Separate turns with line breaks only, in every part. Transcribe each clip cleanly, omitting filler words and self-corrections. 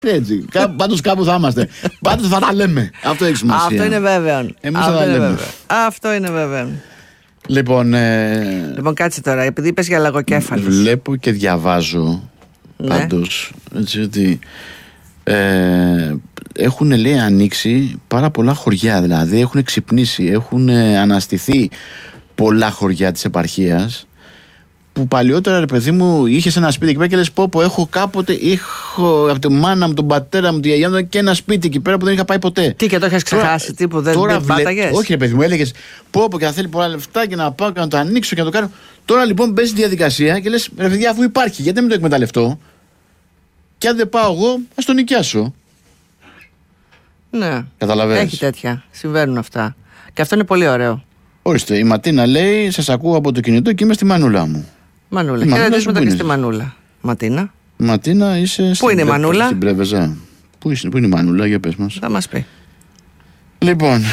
Έτσι. Πάντως κάπου θα είμαστε. Πάντως θα τα λέμε. Αυτό έχει σημασία.
Αυτό είναι βέβαιο.
Εμείς θα τα λέμε.
Αυτό είναι βέβαιο.
Λοιπόν,
κάτσε τώρα, επειδή είπες για λαγοκέφαλους.
Βλέπω και διαβάζω. Πάντως, έτσι ότι έχουν, λέει, ανοίξει πάρα πολλά χωριά. Δηλαδή έχουν ξυπνήσει, έχουν αναστηθεί πολλά χωριά της επαρχίας. Που παλιότερα, ρε παιδί μου, είχες ένα σπίτι εκεί πέρα και λες πω έχω κάποτε, έχω από τη μάνα μου, τον πατέρα μου, τη γιαγιά μου και ένα σπίτι εκεί πέρα που δεν είχα πάει ποτέ.
Τι, και το είχες ξεχάσει, τι που δεν πάταγες?
Όχι, ρε παιδί μου, έλεγες πω και θα θέλει πολλά λεφτά και να πάω και να το ανοίξω και να το κάνω. Τώρα λοιπόν μπες στη διαδικασία και λες, ρε παιδιά, αφού υπάρχει, γιατί δεν το εκμεταλλευτώ? Και αν δεν πάω εγώ, ας το νοικιάσω.
Ναι.
Καταλαβαίνεις.
Έχει τέτοια. Συμβαίνουν αυτά. Και αυτό είναι πολύ ωραίο.
Ορίστε, η Ματίνα λέει, σας ακούω από το κινητό και είμαι στη μανούλα μου.
Μανούλα. Χαιρετίσματα και στη Μανούλα. Ματίνα.
Ματίνα, είσαι.
Πού είναι η Μανούλα?
Στην Πρέβεζα. Πού είναι η Μανούλα, για πες μας.
Θα μας πει.
Λοιπόν.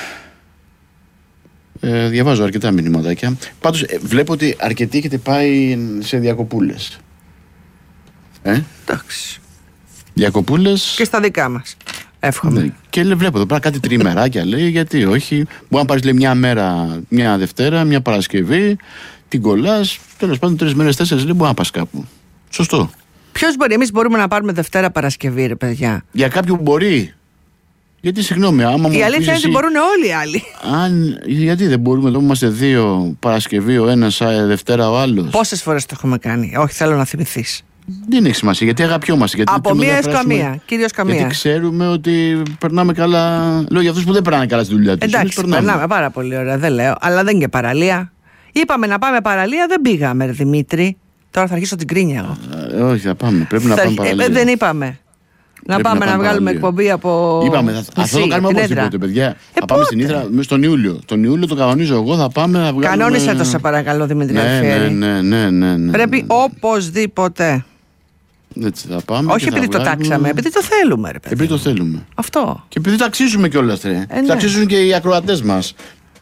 Διαβάζω αρκετά μηνυματάκια. Πάντως βλέπω ότι αρκετοί έχετε πάει σε διακοπούλες.
Εντάξει.
Διακοπούλες.
Και στα δικά μας. Εύχομαι.
Ναι. Και βλέπω εδώ πέρα κάτι τριμεράκια, λέει, γιατί όχι. Μπορεί να πάρεις, λέει, μια μέρα, μια Δευτέρα, μια Παρασκευή, την κολλάς. Τέλος πάντων, 3 μέρες, 4, λέει, μπορεί να πας κάπου. Σωστό.
Ποιος μπορεί? Εμείς μπορούμε να πάρουμε Δευτέρα Παρασκευή, ρε παιδιά.
Για κάποιον που μπορεί. Γιατί, συγγνώμη, άμα μου.
Η αλήθεια είναι ότι μπορούν όλοι οι άλλοι.
Γιατί δεν μπορούμε, εδώ είμαστε 2 Παρασκευή, ο ένας, Δευτέρα ο άλλος.
Πόσες φορές το έχουμε κάνει? Όχι, θέλω να θυμηθείς.
Δεν έχει σημασία, γιατί αγαπιόμαστε. Γιατί
από μία έως καμία. Κυρίως καμία.
Γιατί ξέρουμε ότι περνάμε καλά. Λέω για αυτούς που δεν περνάνε καλά στη δουλειά τους.
Εντάξει, περνάμε πάρα πολύ ωραία, δεν λέω. Αλλά δεν είναι και παραλία. Είπαμε να πάμε παραλία, δεν πήγαμε, ρε Δημήτρη. Τώρα θα αρχίσω την κρίνια εγώ.
Όχι, θα πάμε. Πρέπει να πάμε παραλία.
Δεν είπαμε. Να πάμε να βγάλουμε εκπομπή από.
Είπαμε, αυτό το κάνουμε οπωσδήποτε, παιδιά. Θα πάμε στην Ήθρα στον Ιούλιο. Τον Ιούλιο το κανονίζω εγώ, θα πάμε να βγάλουμε.
Κανόνισε το, σε παρακαλώ, Δημήτρη.
Ναι.
Πρέπει οπωσδήποτε.
Έτσι θα πάμε.
Όχι επειδή το τάξαμε, επειδή το θέλουμε, ρε παιδί.
Επειδή το θέλουμε.
Αυτό.
Και επειδή το αξίζουμε κιόλας, ρε. Το αξίζουν και οι ακροατές μας.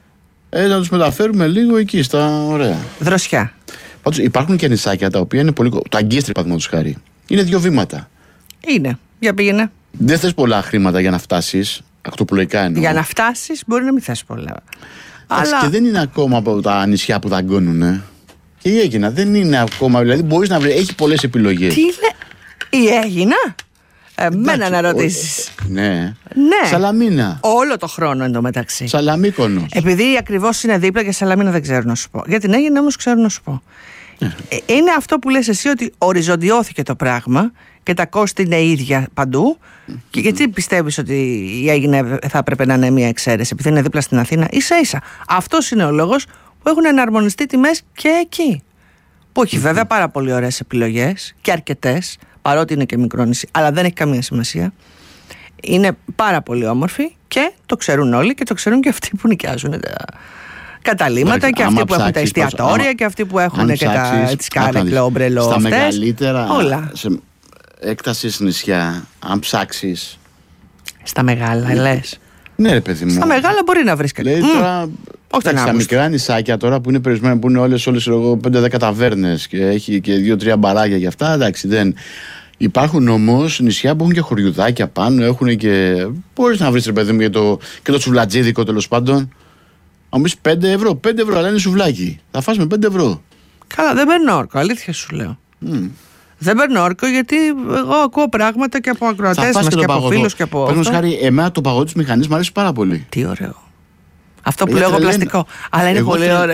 Να τους μεταφέρουμε λίγο εκεί, στα ωραία.
Δροσιά.
Πάντως υπάρχουν και νησάκια τα οποία είναι πολύ. Το Αγκίστρι, παραδείγματος χάρη. Είναι 2 βήματα.
Είναι. Για πήγαινε.
Δεν θες πολλά χρήματα για να φτάσεις. Ακτοπλοϊκά εννοώ.
Για να φτάσεις μπορεί να μην θες πολλά.
Αλλά. Και δεν είναι ακόμα από τα νησιά που δαγκώνουνε. Και η Αίγινα δεν είναι ακόμα. Δηλαδή μπορείς να βρει. Έχει πολλές επιλογές.
Τι λέει, η Αίγινα? Εμένα να ρωτήσεις.
Ναι.
Ναι.
Σαλαμίνα.
Όλο το χρόνο εντωμεταξύ.
Σαλαμίκονος.
Επειδή ακριβώς είναι δίπλα και Σαλαμίνα δεν ξέρω να σου πω. Για την Αίγινα όμως ξέρω να σου πω. Είναι αυτό που λες εσύ, ότι οριζοντιώθηκε το πράγμα και τα κόστη είναι ίδια παντού. Και γιατί πιστεύεις ότι η Αίγινα θα έπρεπε να είναι μια εξαίρεση? Επειδή είναι δίπλα στην Αθήνα, ίσα-ίσα. Αυτός είναι ο λόγος που έχουν εναρμονιστεί τιμές και εκεί. Που έχει βέβαια πάρα πολύ ωραίες επιλογές και αρκετές, παρότι είναι και μικρό νησί, αλλά δεν έχει καμία σημασία. Είναι πάρα πολύ όμορφη και το ξέρουν όλοι και το ξέρουν και αυτοί που νοικιάζουν τα καταλήμματα και αυτοί που έχουν τα εστιατόρια και αυτοί που έχουν και τις κάρεκλα, ομπρελό,
στα
αυτές.
μεγαλύτερα,
όλα.
Σε έκταση νησιά, αν ψάξεις.
Στα μεγάλα, λες?
Ναι, ρε παιδί μου.
Στα μεγάλα μπορεί να βρεις κάτι.
Όχι στα μικρά νησάκια τώρα που είναι περισμένα, που είναι όλες 5-10 ταβέρνες και έχει και 2-3 μπαράκια για αυτά. Εντάξει, δεν. Υπάρχουν όμως νησιά που έχουν και χωριουδάκια πάνω, έχουν και. Μπορείς να βρεις, ρε παιδί μου, και το σουβλατζίδικο, τέλος πάντων. Αν μου πεις 5 ευρώ, 5 ευρώ, αλλά είναι σουβλάκι. Θα φας με 5 ευρώ.
Καλά, δεν παίρνω όρκο, αλήθεια σου λέω. Δεν παίρνω όρκο, γιατί εγώ ακούω πράγματα και από ακροατές μας και από φίλους και από.
Παραδείγματος χάρη, εμένα το παγωτό της μηχανής μου αρέσει πάρα πολύ.
Τι ωραίο. Αυτό που λέω εγώ πλαστικό. Αλλά είναι πολύ ωραίο.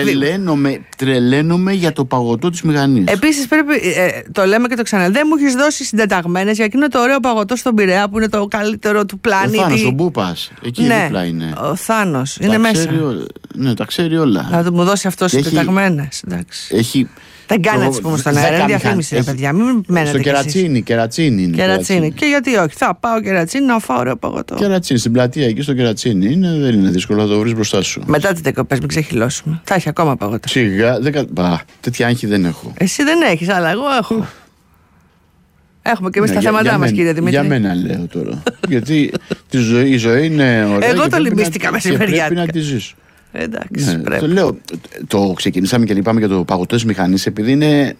Τρελαίνομαι για το παγωτό της μηχανής.
Επίσης πρέπει, το λέμε και το ξαναλέμε, δεν μου έχεις δώσει συντεταγμένες για εκείνο το ωραίο παγωτό στον Πειραιά που είναι το καλύτερο του πλανήτη.
Ο Θάνος, ο Μπούπας. Εκεί δίπλα είναι.
Ο Θάνος, είναι μέσα.
Ναι, τα ξέρει όλα.
Να μου δώσει αυτό συντεταγμένες.
Έχει.
Δεν κάνει να τις πούμε στον αέρα, είναι διαφήμιση, ρε παιδιά. Μην μένετε.
Στο κερατσίνι είναι.
Κερατσίνι. Και γιατί όχι, θα πάω κερατσίνι να φάω ωραίο παγωτό.
Κερατσίνι, στην πλατεία εκεί στο κερατσίνι είναι, δεν είναι δύσκολο να το βρεις μπροστά σου.
Μετά τις δεκοπές, μην ξεχυλώσουμε. Θα έχει ακόμα παγωτό.
Σιγά, τέτοια άγχη δεν έχω.
Εσύ δεν έχεις, αλλά εγώ έχω. Έχουμε και εμείς τα θέματά μας, κύριε Δημήτρη.
Για μένα λέω τώρα. Γιατί η ζωή είναι ωραία.
Εγώ το λυμπίστηκα μεσημεριάτικα.
Πρέπει να τη ζήσω.
Εντάξει, πρέπει.
Το λέω, το ξεκινήσαμε και είπαμε για το παγωτό της μηχανής, επειδή είναι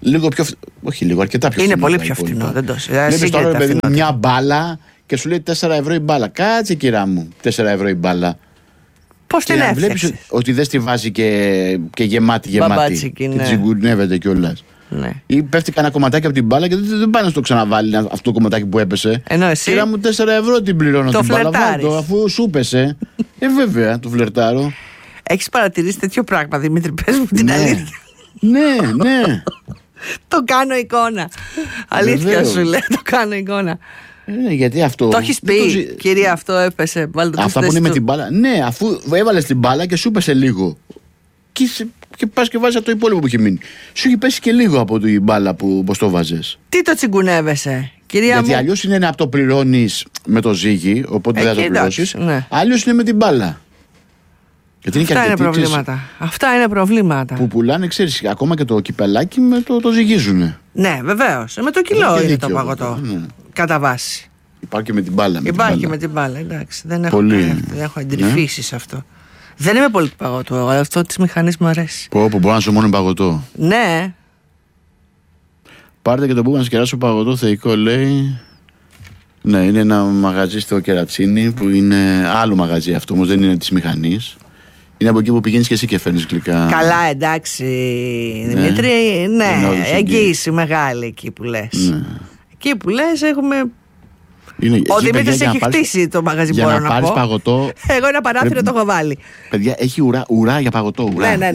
λίγο πιο. Όχι λίγο, αρκετά πιο
είναι
φθηνό.
Είναι πολύ πιο φθηνό. Δεν το
Βλέπεις τώρα, παιδί μου, μια μπάλα και σου λέει 4 ευρώ η μπάλα. Κάτσε, κυρά μου, 4 ευρώ η μπάλα.
Πώς την έφτιαξες?
Βλέπεις ότι δεν στη βάζει και γεμάτη.
Μπαμπάτσικη, ναι.
Και τσιγκουνεύεται κιόλας.
Ναι.
Ή πέφτει κανένα κομματάκι από την μπάλα και δεν πάνε να το ξαναβάλει αυτό το κομματάκι που έπεσε.
Ενώ εσύ.
Κυρά μου 4 ευρώ την πληρώνω
το
την μπάλα.
φλερτάρεις.
Αφού σου πέσε. Βέβαια, το φλερτάρω.
Έχεις παρατηρήσει τέτοιο πράγμα, Δημήτρη? Πες μου την αλήθεια.
Ναι.
Το κάνω εικόνα. Αλήθεια σου λέω, το κάνω εικόνα.
Γιατί αυτό.
Το έχεις πει, κυρία, αυτό έπεσε.
Αυτά που είναι με την μπάλα. Ναι, αφού έβαλες την μπάλα και σου πέσε λίγο. Και πας και βάζεις από το υπόλοιπο που έχει μείνει. Σου έχει πέσει και λίγο από την μπάλα που το βάζες.
Τι το τσιγκουνεύεσαι, κυρία?
Γιατί αλλιώς είναι να το πληρώνεις με το ζύγι, οπότε δεν θα το πληρώσεις.
Ναι.
Αλλιώς είναι με την μπάλα. Γιατί είναι
αυτά είναι προβλήματα. Αυτά είναι προβλήματα.
Που πουλάνε, ξέρεις, ακόμα και το κυπελάκι με το ζυγίζουνε.
Ναι, βεβαίως. Με το κιλό είναι δίκιο, το παγωτό. Ναι. Κατά βάση.
Υπάρχει και με την μπάλα.
Υπάρχει και με την μπάλα, εντάξει. Δεν έχω εντρυφήσει σε αυτό. Δεν είμαι πολύ του παγωτού, αλλά αυτό τη μηχανή μου αρέσει.
Μπορώ να σου μόνο παγωτό.
Ναι.
Πάρτε και το που να σκεράσω παγωτό θεϊκό, λέει. Ναι, είναι ένα μαγαζί στο Κερατσίνι που είναι άλλο μαγαζί αυτό, όμως δεν είναι της μηχανής. Είναι από εκεί που πηγαίνεις και εσύ και φέρνεις γλυκά.
Καλά, εντάξει, Δημήτρη. Ναι, εγγύηση μεγάλη εκεί που λες. Ναι. Εκεί που λες έχουμε. Ο Δημήτρης έχει χτίσει το μαγαζί, μπορώ να πω. Για να πάρεις
παγωτό.
Εγώ ένα παράθυρο το έχω βάλει.
Παιδιά, έχει ουρά για παγωτό.
Ναι.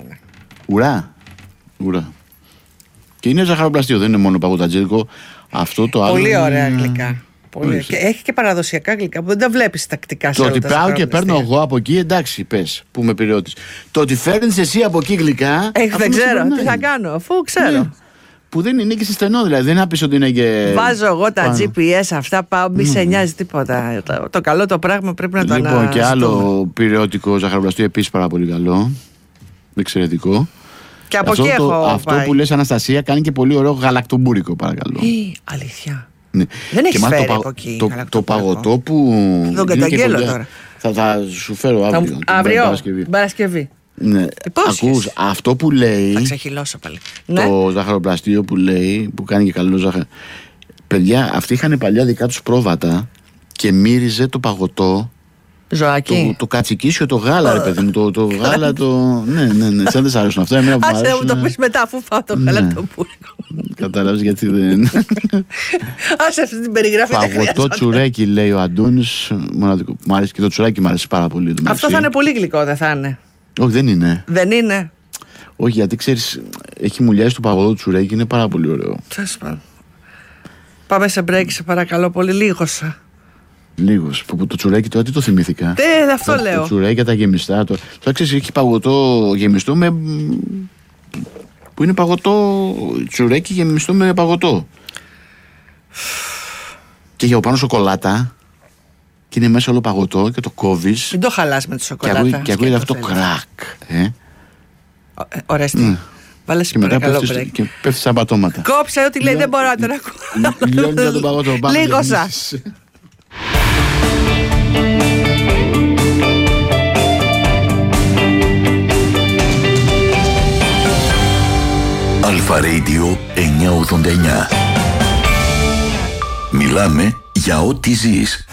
Ουρά. Και είναι ζαχαροπλαστείο, δεν είναι μόνο παγωτατζίδικο. Αυτό το άλλο.
Πολύ ωραία γλυκά. Και έχει και παραδοσιακά γλυκά που δεν τα βλέπεις τακτικά σε
όλα
τα
Το ότι πάω και παίρνω εγώ από εκεί, εντάξει, πες, που με πειριώτης. Το ότι φέρνεις εσύ από εκεί γλυκά.
Δεν ξέρω τι θα κάνω, αφού ξέρω.
Ναι. Που δεν είναι και σε στενό, δηλαδή δεν άπεις ότι είναι και.
Βάζω εγώ τα GPS αυτά, πάω, μη σε νοιάζει τίποτα. Το καλό το πράγμα πρέπει να το αναζητούμε.
Λοιπόν, και άλλο πειριώτικο ζαχαροπλαστείο επίσης πάρα πολύ καλό. Εξαιρετικό.
Και από εκεί έχω
αυτό που λες, Αναστασία, κάνει και πολύ ωραίο γαλακτομπούρικο, παρακαλώ.
Αλήθεια.
Ναι.
Δεν έχει φέρει από εκεί
το παγωτό που.
Τον καταγγέλλω τώρα.
Θα σου φέρω αύριο.
Παρασκευή.
Ναι. Ακούς, αυτό που λέει.
Θα ξεχυλώσω πάλι.
Το ζαχαροπλαστείο που λέει, που κάνει και καλό ζάχαρο. Παιδιά, αυτοί είχαν παλιά δικά τους πρόβατα και μύριζε το παγωτό.
Ζωάκι.
Το κατσικίσιο, το γάλα, ρε παιδί μου. Το γάλα, Ναι. Σαν δεν σ' αρέσουν αυτά.
Άσε μου το πεις μετά, αφού φάω το γάλα το πούρικο.
Κατάλαβες γιατί δεν.
Άσε αυτή την περιγραφή.
Παγωτό τσουρέκι, λέει ο Αντώνης. Μοναδικό. Μ' αρέσει και το τσουρέκι, μ' αρέσει πάρα πολύ.
Αυτό θα είναι πολύ γλυκό, δεν θα είναι?
Όχι, δεν είναι.
Δεν είναι.
Όχι, γιατί ξέρεις, έχει μουλιάσει το παγωτό του τσουρέκι, είναι πάρα πολύ ωραίο.
Πάμε σε break, σε παρακαλώ πολύ, λίγωσα.
Λίγος. Το τσουρέκι τώρα τι το θυμήθηκα.
Αυτό λέω.
Το τσουρέκι, τα γεμιστά. Τώρα ξέρεις, έχει παγωτό γεμιστό με. Που είναι παγωτό. Τσουρέκι γεμιστό με παγωτό. Και για πάνω σοκολάτα. Και είναι μέσα όλο παγωτό και το κόβεις.
Μην το χαλάς με τη σοκολάτα.
Και ακούγεται αυτό κρακ.
Ορέστη. Βάλε σε παρακαλώ break.
Και πέφτει σαν πατώματα.
Κόψε ό,τι λέει, δεν μπορώ να τον ακούω.
Λιώνει τον παγωτό.
Λίγωσα.
Αλφα Radio 989. Μιλάμε για ό,τι ζεις.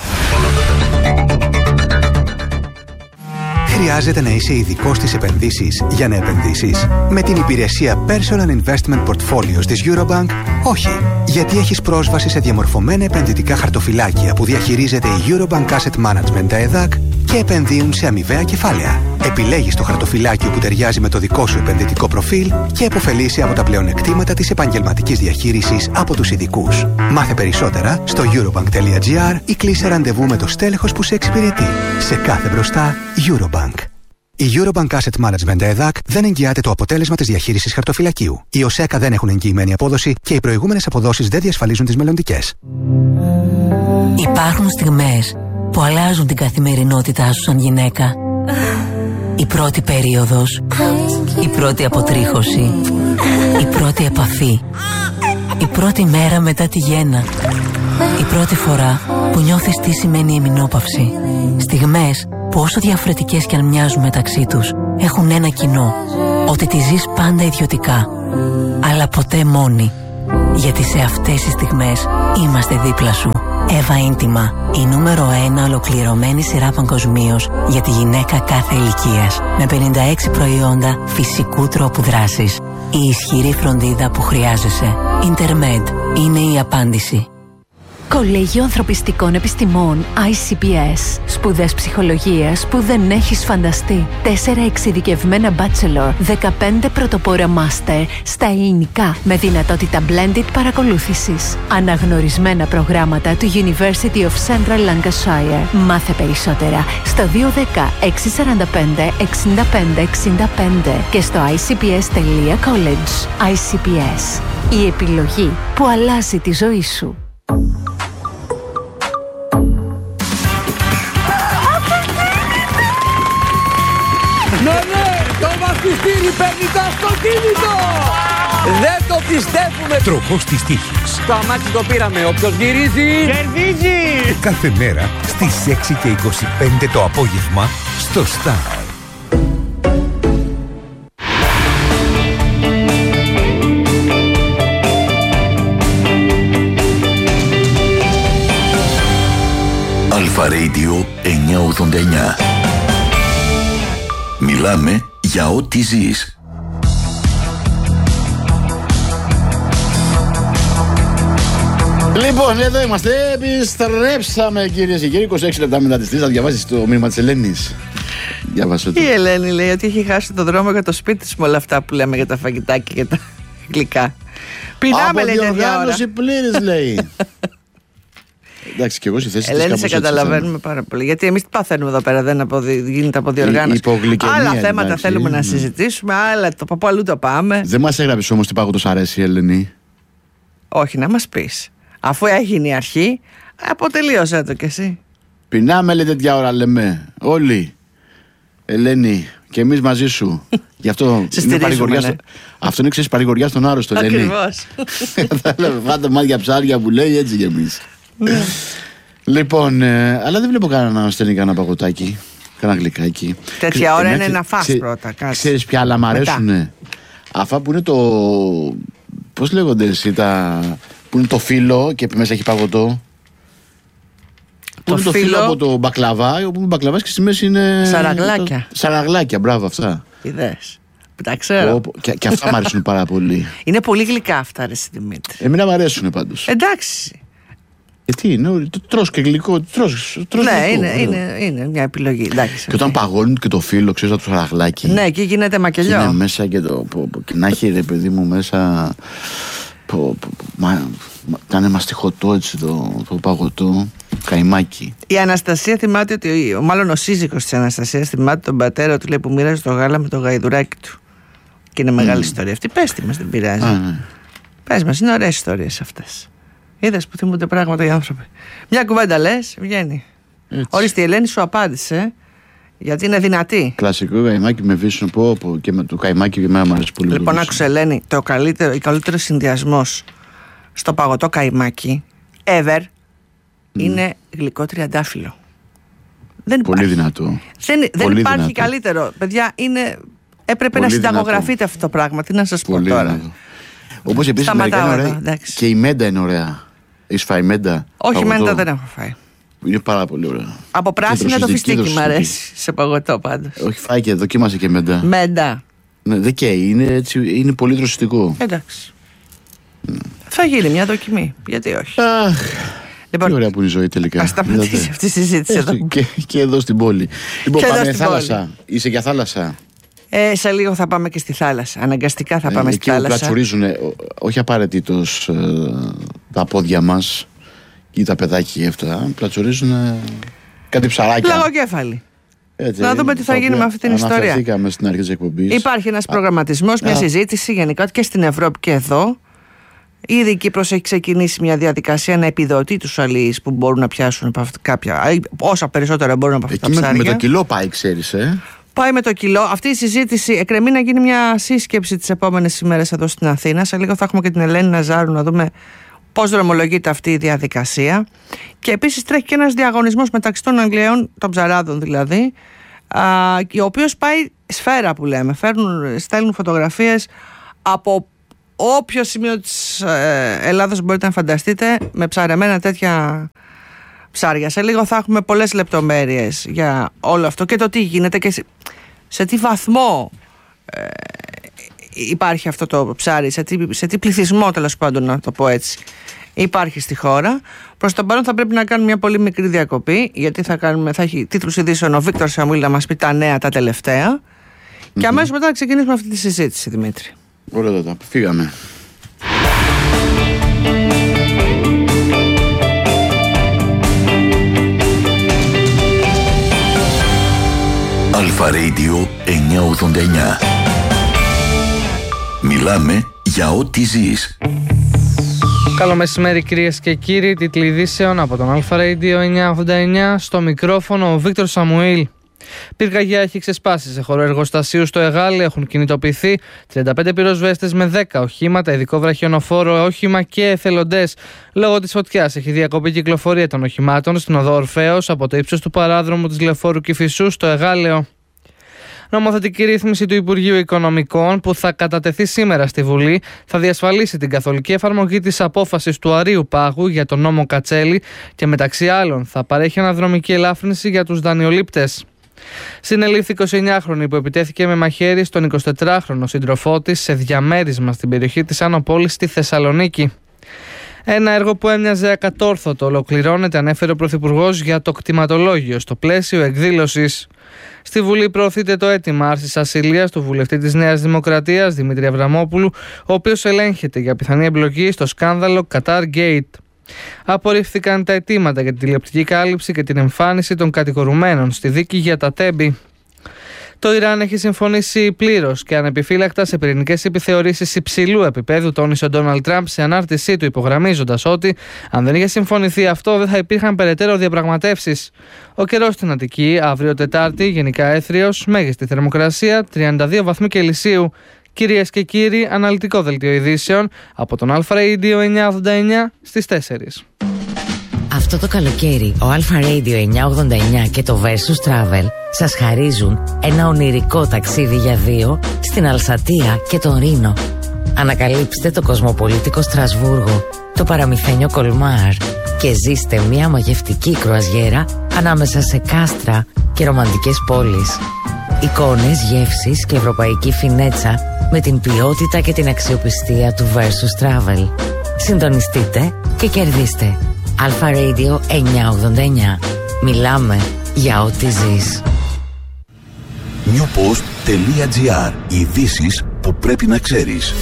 Χρειάζεται να είσαι ειδικός στις επενδύσεις για να επενδύσεις? Με την υπηρεσία Personal Investment Portfolios της Eurobank, όχι. Γιατί έχεις πρόσβαση σε διαμορφωμένα επενδυτικά χαρτοφυλάκια που διαχειρίζεται η Eurobank Asset Management, τα ΕΔΑΚ, και επενδύουν σε αμοιβαία κεφάλαια. Επιλέγεις το χαρτοφυλάκιο που ταιριάζει με το δικό σου επενδυτικό προφίλ και επωφελείσαι από τα πλεονεκτήματα της επαγγελματικής διαχείρισης από τους ειδικούς. Μάθε περισσότερα στο eurobank.gr ή κλείσε ραντεβού με το στέλεχος που σε εξυπηρετεί. Σε κάθε μπροστά, Eurobank. Η Eurobank Asset Management ΕΔΑΚ δεν εγγυάται το αποτέλεσμα της διαχείρισης χαρτοφυλακίου. Οι ΟΣΕΚΑ δεν έχουν εγγυημένη απόδοση και οι προηγούμενες αποδόσεις δεν διασφαλίζουν τις μελλοντικές.
Υπάρχουν στιγμές που αλλάζουν την καθημερινότητά σου σαν γυναίκα. Η πρώτη περίοδος, η πρώτη αποτρίχωση, η πρώτη επαφή, η πρώτη μέρα μετά τη γέννα, η πρώτη φορά που νιώθεις τι σημαίνει εμεινόπαυση. Στιγμές που όσο διαφορετικές κι αν μοιάζουν μεταξύ τους, έχουν ένα κοινό, ότι τη ζεις πάντα ιδιωτικά. Αλλά αλλά ποτέ μόνη. Γιατί σε αυτές τις στιγμές είμαστε δίπλα σου. Εύα Ίντιμα, η νούμερο 1 ολοκληρωμένη σειρά παγκοσμίως για τη γυναίκα κάθε ηλικίας. Με 56 προϊόντα φυσικού τρόπου δράσης. Η ισχυρή φροντίδα που χρειάζεσαι. Intermed είναι η απάντηση.
Κολέγιο Ανθρωπιστικών Επιστημών ICPS. Σπουδές ψυχολογίας που δεν έχεις φανταστεί. 4 εξειδικευμένα bachelor, 15 πρωτοπόρα master στα ελληνικά με δυνατότητα blended παρακολούθησης. Αναγνωρισμένα προγράμματα του University of Central Lancashire. Μάθε περισσότερα στο 210 645 65 65 και στο icps.college. ICPS. Η επιλογή που αλλάζει τη ζωή σου.
Ναι, το βαφιστήρι παίρνει το αυτοκίνητο! Δεν το πιστεύουμε!
Τροχός της τύχης.
Το αμάξι το πήραμε, όποιος γυρίζει...
Κερδίζει!
Κάθε μέρα στις 6:25 το απόγευμα στο Star.
Αλφα Radio 989. Μιλάμε για ό,τι ζεις.
Λοιπόν, εδώ είμαστε. Επιστρέψαμε, κυρίες και κύριοι. 26 λεπτά μετά τις 3. Θα διαβάσεις το μήνυμα της Ελένης. Διαβάσω το.
Η Ελένη λέει ότι έχει χάσει το δρόμο για το σπίτι της με όλα αυτά που λέμε για τα φαγητάκια και τα γλυκά. Πεινάμε, λέει, τέτοια ώρα.
Αποδιοργάνωση πλήρης, λέει. Εντάξει, και εγώ στη θέση της
Ελένη, σε καταλαβαίνουμε πάρα πολύ. Γιατί εμείς τι παθαίνουμε εδώ πέρα, δεν γίνεται αποδιοργάνωση. Άλλα θέματα εντάξει, θέλουμε να συζητήσουμε, άλλα από αλλού το πάμε.
Δεν μας έγραψες όμως τι πάγωτος αρέσει η Ελένη.
Όχι, να μας πεις. Αφού έγινε η αρχή, αποτελείωσέ το κι εσύ.
Πεινάμε, λέει, τέτοια ώρα λέμε. Όλοι. Ελένη, και εμείς μαζί σου. Γι' αυτό είναι παρηγοριά. Ναι. Αυτό είναι, ξέρεις, παρηγοριά στον άρρωστο, Ελένη.
Ακριβώς.
Θα λέμε, φάτε μάτια ψάρια που λέει, έτσι κι εμείς. Λοιπόν, αλλά δεν βλέπω κανένα να στέλνει κανένα παγωτάκι, κανένα γλυκάκι.
Τέτοια ώρα είναι να φας πρώτα.
Ξέρεις ποια άλλα μ' αρέσουν? Αυτά που είναι το. Πώς λέγονται εσύ τα. Που είναι το φύλλο και μέσα έχει παγωτό. Που είναι το φύλλο από το μπακλαβά, όπου είναι μπακλαβάς και στη μέση είναι.
Σαραγλάκια.
Σαραγλάκια, μπράβο αυτά.
Είδες. Τα ξέρω.
Και αυτά μου αρέσουν πάρα πολύ.
Είναι πολύ γλυκά αυτά, ρε Δημήτρη.
Εμένα μου αρέσουν πάντως.
Εντάξει.
Τι είναι, τρως και γλυκό.
Ναι, είναι μια επιλογή. Εντάξει,
και όταν παγώνουν και το φύλλο, ξέρεις, από το σαραγλάκι.
Ναι, εκεί γίνεται μακελιό.
Είναι μέσα και και να έχει, ρε παιδί μου, μέσα. Να είναι μαστιχωτό έτσι το παγωτό. Καϊμάκι.
Η Αναστασία θυμάται ότι, μάλλον ο σύζυγος της Αναστασίας θυμάται τον πατέρα του, λέει, που μοίραζε το γάλα με το γαϊδουράκι του. Και είναι μεγάλη ιστορία αυτή. Πες τη μας, δεν πειράζει.
Ναι.
Πες μας, είναι ωραίες ιστορίες αυτές. Είδες που θυμούνται πράγματα οι άνθρωποι. Μια κουβέντα λες, βγαίνει. Ορίστε, η Ελένη σου απάντησε, γιατί είναι δυνατή.
Κλασικό καϊμάκι με βύσσο, και με το καϊμάκι και εμένα μου αρέσει πολύ.
Λοιπόν, άκουσε, Ελένη, ο καλύτερος συνδυασμός στο παγωτό καϊμάκι ever είναι γλυκό τριαντάφυλλο.
Πολύ δυνατό.
Δεν υπάρχει καλύτερο. Παιδιά, έπρεπε να συνταγογραφείτε αυτό το πράγμα. Τι να σας πω τώρα.
Όπως επίσης και η μέντα είναι ωραία. Έχεις φάει μέντα?
Όχι, μέντα δεν έχω φάει.
Είναι πάρα πολύ ωραία.
Από πράσινα το φιστίκι μου αρέσει σε παγωτό πάντως.
Όχι, φάει και δοκίμασε και μέντα.
Μέντα.
Ναι, δεν καίει, είναι πολύ δροσιστικό.
Εντάξει. Θα γίνει μια δοκιμή. Γιατί όχι.
Λοιπόν, τι ωραία που είναι η ζωή τελικά.
Ας σταματήσει αυτή η συζήτηση εδώ.
Και εδώ στην πόλη. Λοιπόν, πάμε θάλασσα. Είσαι για θάλασσα?
Σε λίγο θα πάμε και στη θάλασσα. Αναγκαστικά θα πάμε στη θάλασσα.
Πλατσουρίζουν, όχι απαραίτητος τα πόδια μας ή τα παιδάκια αυτά. Πλατσουρίζουν κάτι ψαράκια.
Λαγοκέφαλοι. Να δούμε τι θα γίνει με αυτή την ιστορία.
Αναφερθήκαμε στην αρχή της εκπομπής.
Υπάρχει ένας προγραμματισμός, μια συζήτηση γενικά και στην Ευρώπη και εδώ. Ήδη η Κύπρος έχει ξεκινήσει μια διαδικασία να επιδοτεί τους αλλοίς που μπορούν να πιάσουν από κάποια, όσα περισσότερα μπορούν από αυτά τα ψάρια.
Με το κιλό πάει, ξέρεις,
Πάει με το κιλό. Αυτή η συζήτηση εκκρεμεί να γίνει μια σύσκεψη τις επόμενες ημέρες εδώ στην Αθήνα. Σε λίγο θα έχουμε και την Ελένη Ναζάρου να δούμε πώς δρομολογείται αυτή η διαδικασία. Και επίσης τρέχει και ένας διαγωνισμός μεταξύ των Αγγλίων, των ψαράδων δηλαδή, ο οποίος πάει σφαίρα που λέμε. Στέλνουν φωτογραφίες από όποιο σημείο της Ελλάδας μπορείτε να φανταστείτε, με ψαρεμένα τέτοια ψάρια. Σε λίγο θα έχουμε πολλές λεπτομέρειες για όλο αυτό και το τι γίνεται και σε τι βαθμό υπάρχει αυτό το ψάρι, σε τι πληθυσμό, τέλος πάντων, να το πω έτσι, υπάρχει στη χώρα. Προς το παρόν θα πρέπει να κάνουμε μια πολύ μικρή διακοπή, γιατί θα έχει τίτλους ειδήσεων ο Βίκτορ Σαμουήλ να μας πει τα νέα τα τελευταία. Και αμέσως μετά να ξεκινήσουμε αυτή τη συζήτηση, Δημήτρη.
Ωραία, φύγαμε.
Αλφα Radio 989. Μιλάμε για ό,τι ζεις.
Καλό μεσημέρι, κυρίες και κύριοι. Τίτλοι ειδήσεων από τον Αλφα Radio 989. Στο μικρόφωνο ο Βίκτορ Σαμουήλ. Πυρκαγιά έχει ξεσπάσει σε χώρο εργοστασίου στο Εγάλεο. Έχουν κινητοποιηθεί 35 πυροσβέστες με 10 οχήματα, ειδικό βραχιονοφόρο όχημα και εθελοντές. Λόγω της φωτιάς έχει διακοπεί η κυκλοφορία των οχημάτων στην οδό Ορφέως από το ύψος του παράδρομου της λεωφόρου Κηφισού στο Εγάλεο. Νομοθετική ρύθμιση του Υπουργείου Οικονομικών που θα κατατεθεί σήμερα στη Βουλή θα διασφαλίσει την καθολική εφαρμογή της απόφασης του Αρείου Πάγου για τον νόμο Κατσέλη και μεταξύ άλλων θα παρέχει αναδρομική ελάφρυνση για τους δανειολήπτες. Συνελήφθη 29χρονη που επιτέθηκε με μαχαίρι στον 24χρονο σύντροφό της σε διαμέρισμα στην περιοχή της Άνω Πόλης στη Θεσσαλονίκη. Ένα έργο που έμοιαζε ακατόρθωτο ολοκληρώνεται, ανέφερε ο Πρωθυπουργός για το κτηματολόγιο στο πλαίσιο εκδήλωσης. Στη Βουλή προωθείται το αίτημα άρσης ασυλίας του βουλευτή της Νέας Δημοκρατίας Δημήτρη Αβραμόπουλου, ο οποίος ελέγχεται για πιθανή εμπλοκή στο σκάνδαλο Qatar Gate. Απορρίφθηκαν τα αιτήματα για την τηλεοπτική κάλυψη και την εμφάνιση των κατηγορουμένων στη δίκη για τα Τέμπη. Το Ιράν έχει συμφωνήσει πλήρως και ανεπιφύλακτα σε πυρηνικές επιθεωρήσεις υψηλού επίπεδου, τόνισε ο Ντόναλντ Τραμπ σε ανάρτησή του, υπογραμμίζοντας ότι αν δεν είχε συμφωνηθεί αυτό, δεν θα υπήρχαν περαιτέρω διαπραγματεύσεις. Ο καιρός στην Αττική, αύριο Τετάρτη, γενικά έθριος, μέγιστη θερμοκρασία 32 βαθμοί Κελσίου. Κυρίες και κύριοι, αναλυτικό δελτίο ειδήσεων από τον Αλφα Radio 989 στις 4.
Αυτό το καλοκαίρι, ο Αλφα Radio 989 και το Versus Travel σας χαρίζουν ένα ονειρικό ταξίδι για δύο στην Αλσατία και τον Ρήνο. Ανακαλύψτε το κοσμοπολίτικο Στρασβούργο, το παραμυθένιο Κολμάρ και ζήστε μια μαγευτική κρουαζιέρα ανάμεσα σε κάστρα και ρομαντικές πόλεις. Εικόνες, γεύσεις και ευρωπαϊκή φινέτσα με την ποιότητα και την αξιοπιστία του Versus Travel. Συντονιστείτε και κερδίστε. Αλφα Radio 989. Μιλάμε για ό,τι ζεις.
newpost.gr. Ειδήσεις που πρέπει να ξέρεις.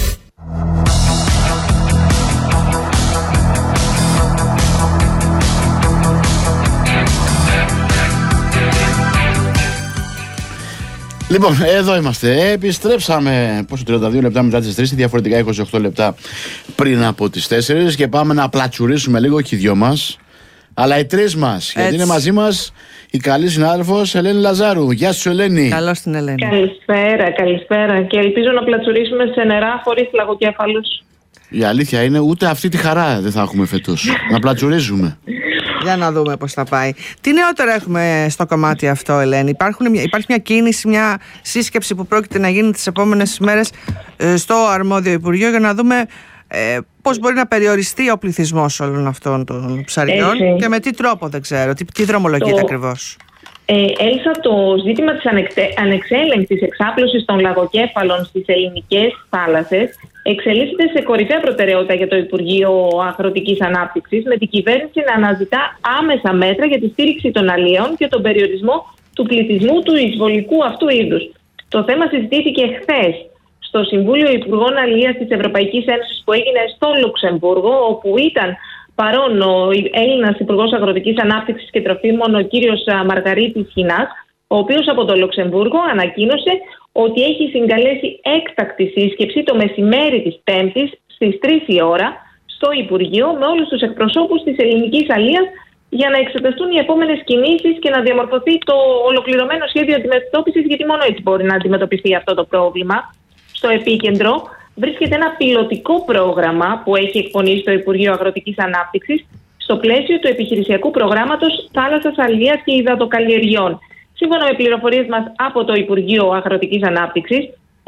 Λοιπόν, εδώ είμαστε. Επιστρέψαμε πόσο 32 λεπτά μετά τις 3, διαφορετικά 28 λεπτά πριν από τις 4 και πάμε να πλατσουρίσουμε λίγο, όχι οι δυο μας, αλλά οι τρεις μας. Γιατί είναι μαζί μας η καλή συνάδελφος Ελένη Λαζάρου. Γεια σου, Ελένη.
Καλώς την Ελένη.
Καλησπέρα. Και ελπίζω να πλατσουρίσουμε σε νερά χωρίς λαγοκέφαλους.
Η αλήθεια είναι, ούτε αυτή τη χαρά δεν θα έχουμε φέτος. Να πλατσουρίζουμε.
Για να δούμε πώς θα πάει. Τι νεότερο έχουμε στο κομμάτι αυτό, Ελένη? Υπάρχει μια κίνηση, μια σύσκεψη που πρόκειται να γίνει τις επόμενες μέρες στο αρμόδιο Υπουργείο για να δούμε πώς μπορεί να περιοριστεί ο πληθυσμός όλων αυτών των ψαριών και με τι τρόπο, δεν ξέρω. Τι δρομολογείται ακριβώς?
Έλσα, το ζήτημα της ανεξέλεγκτης εξάπλωσης των λαγοκέφαλων στις ελληνικές θάλασσες εξελίσσεται σε κορυφαία προτεραιότητα για το Υπουργείο Αγροτικής Ανάπτυξης, με την κυβέρνηση να αναζητά άμεσα μέτρα για τη στήριξη των αλλιέων και τον περιορισμό του πληθυσμού του εισβολικού αυτού είδους. Το θέμα συζητήθηκε χθες στο Συμβούλιο Υπουργών Αλληλείας της Ευρωπαϊκής Ένωσης που έγινε στο Λουξεμβούργο, όπου ήταν παρόν ο Έλληνας Υπουργός Αγροτικής Ανάπτυξης και Τροφίμων, ο κύριος Μαργαρίτης Χινάς, ο οποίος από το Λουξεμβούργο ανακοίνωσε ότι έχει συγκαλέσει έκτακτη σύσκεψη το μεσημέρι της Πέμπτης στις 3 η ώρα στο Υπουργείο με όλους τους εκπροσώπους της ελληνικής αλίας για να εξεταστούν οι επόμενες κινήσεις και να διαμορφωθεί το ολοκληρωμένο σχέδιο αντιμετώπισης, γιατί μόνο έτσι μπορεί να αντιμετωπιστεί αυτό το πρόβλημα. Στο επίκεντρο βρίσκεται ένα πιλωτικό πρόγραμμα που έχει εκπονήσει το Υπουργείο Αγροτικής Ανάπτυξης στο πλαίσιο του επιχειρησιακού προγράμματος Θάλασσας, Αλίας και Υδατοκαλλιεργειών. Σύμφωνα με πληροφορίες μας από το Υπουργείο Αγροτικής Ανάπτυξης,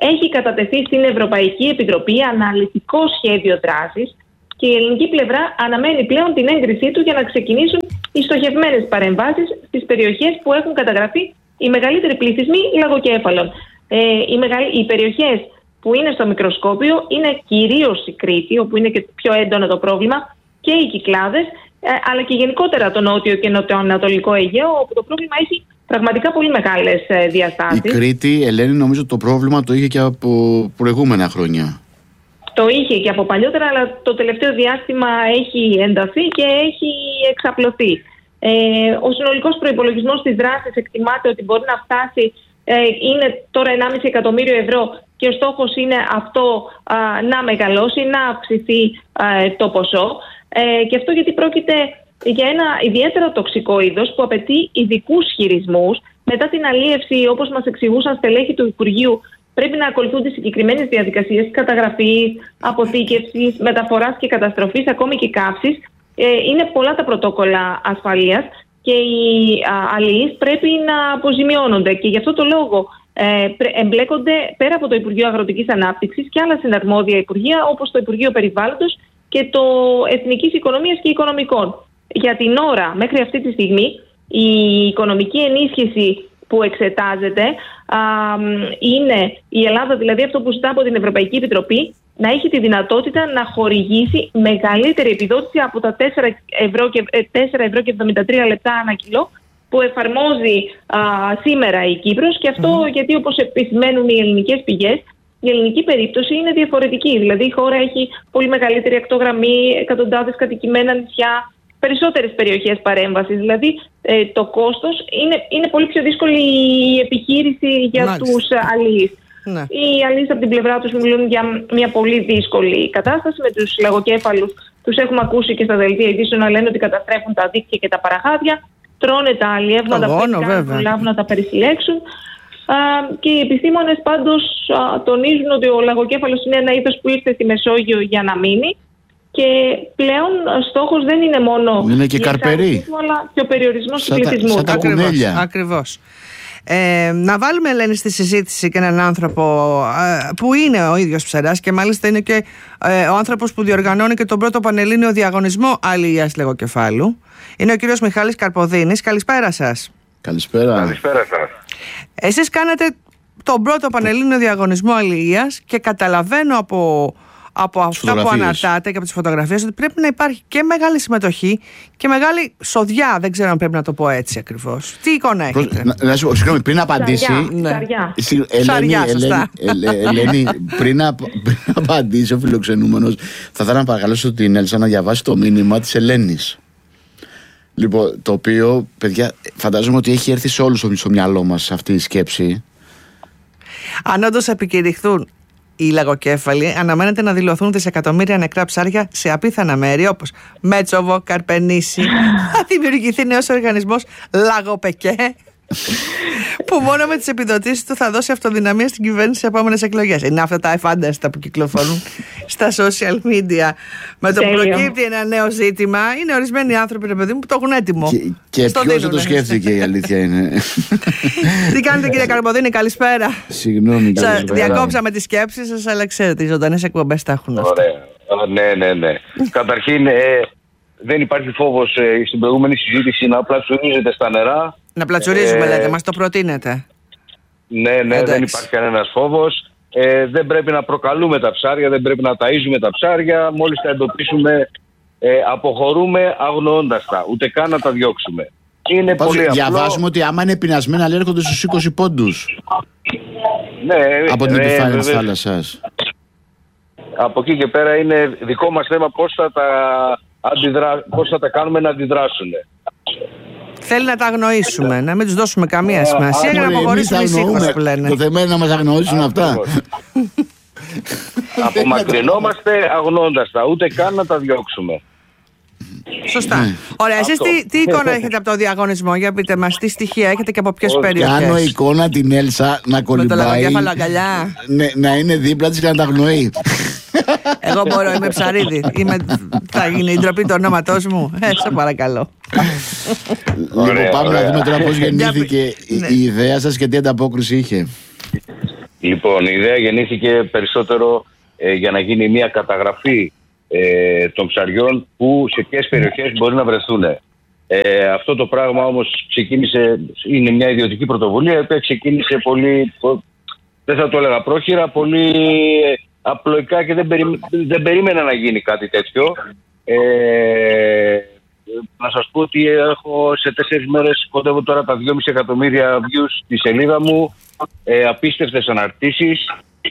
έχει κατατεθεί στην Ευρωπαϊκή Επιτροπή αναλυτικό σχέδιο δράσης και η ελληνική πλευρά αναμένει πλέον την έγκρισή του για να ξεκινήσουν οι στοχευμένες παρεμβάσεις στις περιοχές που έχουν καταγραφεί οι μεγαλύτεροι πληθυσμοί λαγοκέφαλων. Οι περιοχές που είναι στο μικροσκόπιο είναι κυρίως η Κρήτη, όπου είναι και πιο έντονο το πρόβλημα, και οι Κυκλάδες, αλλά και γενικότερα το νότιο και νοτιοανατολικό Αιγαίο, όπου το πρόβλημα έχει πραγματικά πολύ μεγάλες διαστάσεις.
Η Κρήτη, Ελένη, νομίζω το πρόβλημα το είχε και από προηγούμενα χρόνια.
Το είχε και από παλιότερα, αλλά το τελευταίο διάστημα έχει ενταθεί και έχει εξαπλωθεί. Ο συνολικός προϋπολογισμός της δράσης εκτιμάται ότι μπορεί να φτάσει, είναι τώρα 1,5 εκατομμύριο ευρώ και ο στόχος είναι αυτό να μεγαλώσει, να αυξηθεί το ποσό. Και αυτό γιατί πρόκειται για ένα ιδιαίτερα τοξικό είδος που απαιτεί ειδικούς χειρισμούς. Μετά την αλίευση, όπως μας εξηγούσαν στελέχη του Υπουργείου, πρέπει να ακολουθούνται συγκεκριμένες διαδικασίες καταγραφής, αποθήκευσης, μεταφοράς και καταστροφής, ακόμη και καύσης. Είναι πολλά τα πρωτόκολλα ασφαλείας και οι αλιείς πρέπει να αποζημιώνονται. Και γι' αυτό το λόγο εμπλέκονται πέρα από το Υπουργείο Αγροτικής Ανάπτυξης και άλλα συναρμόδια υπουργεία, όπως το Υπουργείο Περιβάλλοντος και το Εθνικής Οικονομίας και Οικονομικών. Για την ώρα, μέχρι αυτή τη στιγμή, η οικονομική ενίσχυση που εξετάζεται είναι η Ελλάδα, δηλαδή αυτό που ζητά από την Ευρωπαϊκή Επιτροπή, να έχει τη δυνατότητα να χορηγήσει μεγαλύτερη επιδότηση από τα 4,73 λεπτά ανά κιλό που εφαρμόζει σήμερα η Κύπρος. Και αυτό γιατί, όπως επισημαίνουν οι ελληνικές πηγές, η ελληνική περίπτωση είναι διαφορετική. Δηλαδή η χώρα έχει πολύ μεγαλύτερη ακτογραμμή, εκατοντάδες κατοικημένα νησιά, περισσότερες περιοχές παρέμβασης. Δηλαδή το κόστος είναι πολύ πιο δύσκολη η επιχείρηση για τους αλιείς. Ναι. Οι αλιείς από την πλευρά τους μιλούν για μια πολύ δύσκολη κατάσταση με τους λαγοκέφαλους. Τους έχουμε ακούσει και στα δελτία ειδήσεων να λένε ότι καταστρέφουν τα δίκτυα και τα παραγάδια, τρώνε τα αλλιεύματα που προλάβουν να τα περισυλλέξουν. Και οι επιστήμονες πάντως τονίζουν ότι ο λαγοκέφαλος είναι ένα είδος που ήρθε στη Μεσόγειο για να μείνει. Και πλέον στόχος δεν είναι μόνο
είναι και καρπερί,
αλλά και ο περιορισμός του πληθυσμού.
Ακριβώς. Να βάλουμε, Ελένη, στη συζήτηση και έναν άνθρωπο που είναι ο ίδιος ψαράς και μάλιστα είναι και ο άνθρωπος που διοργανώνει και τον πρώτο πανελλήνιο διαγωνισμό αλιείας λαγοκεφάλου. Είναι ο κύριος Μιχάλης Καρποδίνης. Καλησπέρα σας.
Καλησπέρα.
Καλησπέρα σας.
Εσείς κάνετε τον πρώτο πανελλήνιο διαγωνισμό αλιείας και καταλαβαίνω από αυτά που αναρτάτε και από τις φωτογραφίες ότι πρέπει να υπάρχει και μεγάλη συμμετοχή και μεγάλη σοδιά. Δεν ξέρω αν πρέπει να το πω έτσι ακριβώς. Τι εικόνα έχετε?
Συγγνώμη, πριν απαντήσει. Ελένη, πριν απαντήσει ο φιλοξενούμενος, θα ήθελα να παρακαλέσω την Έλσα να διαβάσει το μήνυμα της Ελένης. Λοιπόν, το οποίο, παιδιά, φαντάζομαι ότι έχει έρθει σε όλους στο μυαλό μας αυτή η σκέψη.
Αν όντως επικηρυχθούν οι λαγοκέφαλοι, αναμένεται να δηλωθούν δισεκατομμύρια νεκρά ψάρια σε απίθανα μέρη όπως Μέτσοβο, Καρπενήσι. Θα δημιουργηθεί νέος οργανισμός Λαγοπεκέ, που μόνο με τις επιδοτήσεις του θα δώσει αυτοδυναμία στην κυβέρνηση στις επόμενες εκλογές. Είναι αυτά τα εφάνταστα που κυκλοφορούν στα social media. Με το προκύπτει ένα νέο ζήτημα, είναι ορισμένοι άνθρωποι, ρε παιδί μου, που το έχουν έτοιμο.
Και ποιος δεν το σκέφτηκε, η αλήθεια είναι.
Τι κάνετε, κύριε Καρποδίνη, καλησπέρα.
Συγγνώμη,
διακόψαμε τις σκέψεις σας, αλλά ξέρετε, οι ζωντανές εκπομπές τα έχουν αυτά.
Ωραία. Ναι. Καταρχήν, δεν υπάρχει φόβος στην προηγούμενη συζήτηση να πλατσουρίζετε στα νερά.
Να πλατσουρίζουμε, λέτε, μας το προτείνετε.
Ναι, δεν υπάρχει κανένας φόβος. Δεν πρέπει να προκαλούμε τα ψάρια, δεν πρέπει να ταΐζουμε τα ψάρια. Μόλις τα εντοπίσουμε, αποχωρούμε αγνοώντας τα, ούτε καν να τα διώξουμε. Είναι πολύ απλό.
Διαβάζουμε ότι άμα είναι πεινασμένα, έρχονται στους 20 πόντους.
Ναι,
από την επιφάνεια της θάλασσας.
Από εκεί και πέρα είναι δικό μας θέμα πώς θα τα κάνουμε να αντιδράσουν.
Θέλει να τα αγνοήσουμε, να μην τους δώσουμε καμία σημασία για να αποχωρήσουμε ησύχως, που λένε.
Το θέμα είναι να μας αγνοήσουν αυτά.
Απομακρυνόμαστε αγνώντας τα, ούτε καν να τα διώξουμε.
Σωστά. Ωραία, εσείς τι εικόνα έχετε από το διαγωνισμό? Για πείτε μας, τι στοιχεία έχετε και από ποιες περιοχές?
Κάνω εικόνα την Έλσα να κολυμπάει,
με το λαγοκέφαλο αγκαλιά,
να είναι δίπλα της και να τα αγνοεί.
Εγώ μπορώ, είμαι ψαρίδι. Θα γίνει η ντροπή του ονόματός μου. Σε παρακαλώ.
Λοιπόν, πάμε να δούμε τώρα πώς γεννήθηκε η ιδέα σας και τι ανταπόκριση είχε.
Λοιπόν, η ιδέα γεννήθηκε περισσότερο για να γίνει μια καταγραφή των ψαριών που σε ποιες περιοχές μπορεί να βρεθούν. Αυτό το πράγμα όμως είναι μια ιδιωτική πρωτοβουλία που ξεκίνησε πολύ, δεν θα το έλεγα πρόχειρα, πολύ απλοϊκά και δεν περίμενα να γίνει κάτι τέτοιο. Να σας πω ότι έχω σε 4 μέρες κοντεύω τώρα τα 2,5 εκατομμύρια views στη σελίδα μου, απίστευτες αναρτήσεις.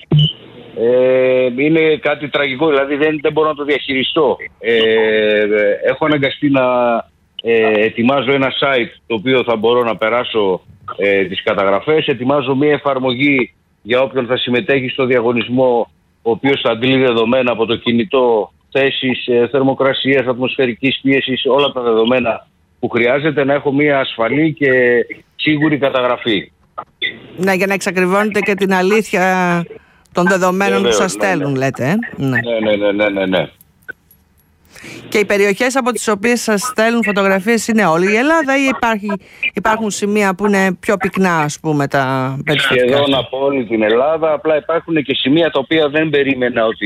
Είναι κάτι τραγικό, δηλαδή δεν μπορώ να το διαχειριστώ. Έχω αναγκαστεί να ετοιμάζω ένα site το οποίο θα μπορώ να περάσω τις καταγραφές. Ετοιμάζω μια εφαρμογή για όποιον θα συμμετέχει στο διαγωνισμό, ο οποίος θα αντλεί δεδομένα από το κινητό, θέσεις, θερμοκρασίας, ατμοσφαιρικής πίεσης, όλα τα δεδομένα που χρειάζεται, να έχω μια ασφαλή και σίγουρη καταγραφή.
Ναι, για να εξακριβώνετε και την αλήθεια των δεδομένων που σας στέλνουν, λέτε.
Ναι.
Και οι περιοχές από τις οποίες σας στέλνουν φωτογραφίες είναι όλη η Ελλάδα ή υπάρχουν σημεία που είναι πιο πυκνά, ας πούμε, τα περιστατικά?
Σχεδόν από όλη την Ελλάδα, απλά υπάρχουν και σημεία τα οποία δεν περίμενα ότι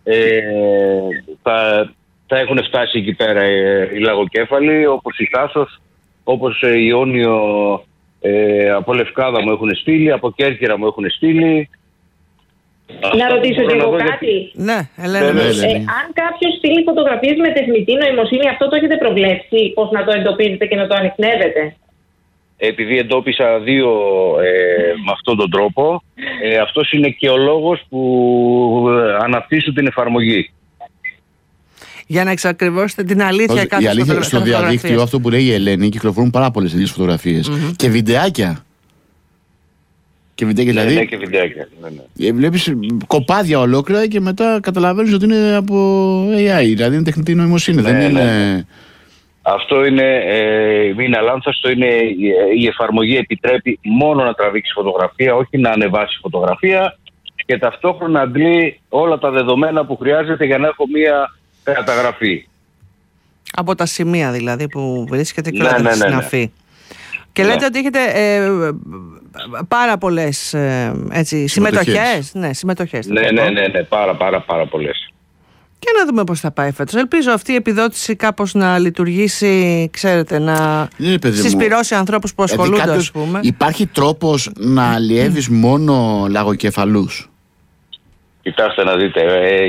θα έχουν φτάσει εκεί πέρα οι λαγοκέφαλοι, όπως η Θάσος, όπως η Ιόνιο, από Λευκάδα μου έχουν στείλει, από Κέρκυρα μου έχουν στείλει.
Να ρωτήσω και εγώ κάτι.
Ναι, Ελένη.
Αν κάποιος στείλει φωτογραφίες με τεχνητή νοημοσύνη, αυτό το έχετε προβλέψει, πώς να το εντοπίζετε και να το ανιχνεύετε?
Επειδή εντόπισα 2 με αυτόν τον τρόπο, αυτός είναι και ο λόγος που αναπτύσσω την εφαρμογή.
Για να εξακριβώσετε την αλήθεια κάθε
Η αλήθεια στο διαδίκτυο, αυτό που λέει η Ελένη, κυκλοφορούν πάρα πολλές τέτοιες φωτογραφίες. Και βιντεάκια. Και βιντεάκια, δηλαδή.
Ναι, και βιντεάκια. Ναι.
Βλέπεις κοπάδια ολόκληρα και μετά καταλαβαίνεις ότι είναι από AI, δηλαδή είναι τεχνητή νοημοσύνη.
Ναι,
δεν είναι.
Αυτό είναι αλάνθαστο. Η εφαρμογή επιτρέπει μόνο να τραβήξει φωτογραφία, όχι να ανεβάσει φωτογραφία, και ταυτόχρονα αντλεί όλα τα δεδομένα που χρειάζεται για να έχω μία καταγραφή.
Από τα σημεία δηλαδή που βρίσκεται και όλα τα συναφή. Και λέτε ότι έχετε πάρα πολλές συμμετοχές. Ναι, συμμετοχές.
Ναι, πάρα πολλές.
Και να δούμε πώς θα πάει φέτος. Ελπίζω αυτή η επιδότηση κάπως να λειτουργήσει, ξέρετε, να συσπυρώσει ανθρώπους που ασχολούνται, ας πούμε.
Υπάρχει τρόπος να αλλιεύεις μόνο λαγοκεφαλούς?
Κοιτάξτε να δείτε,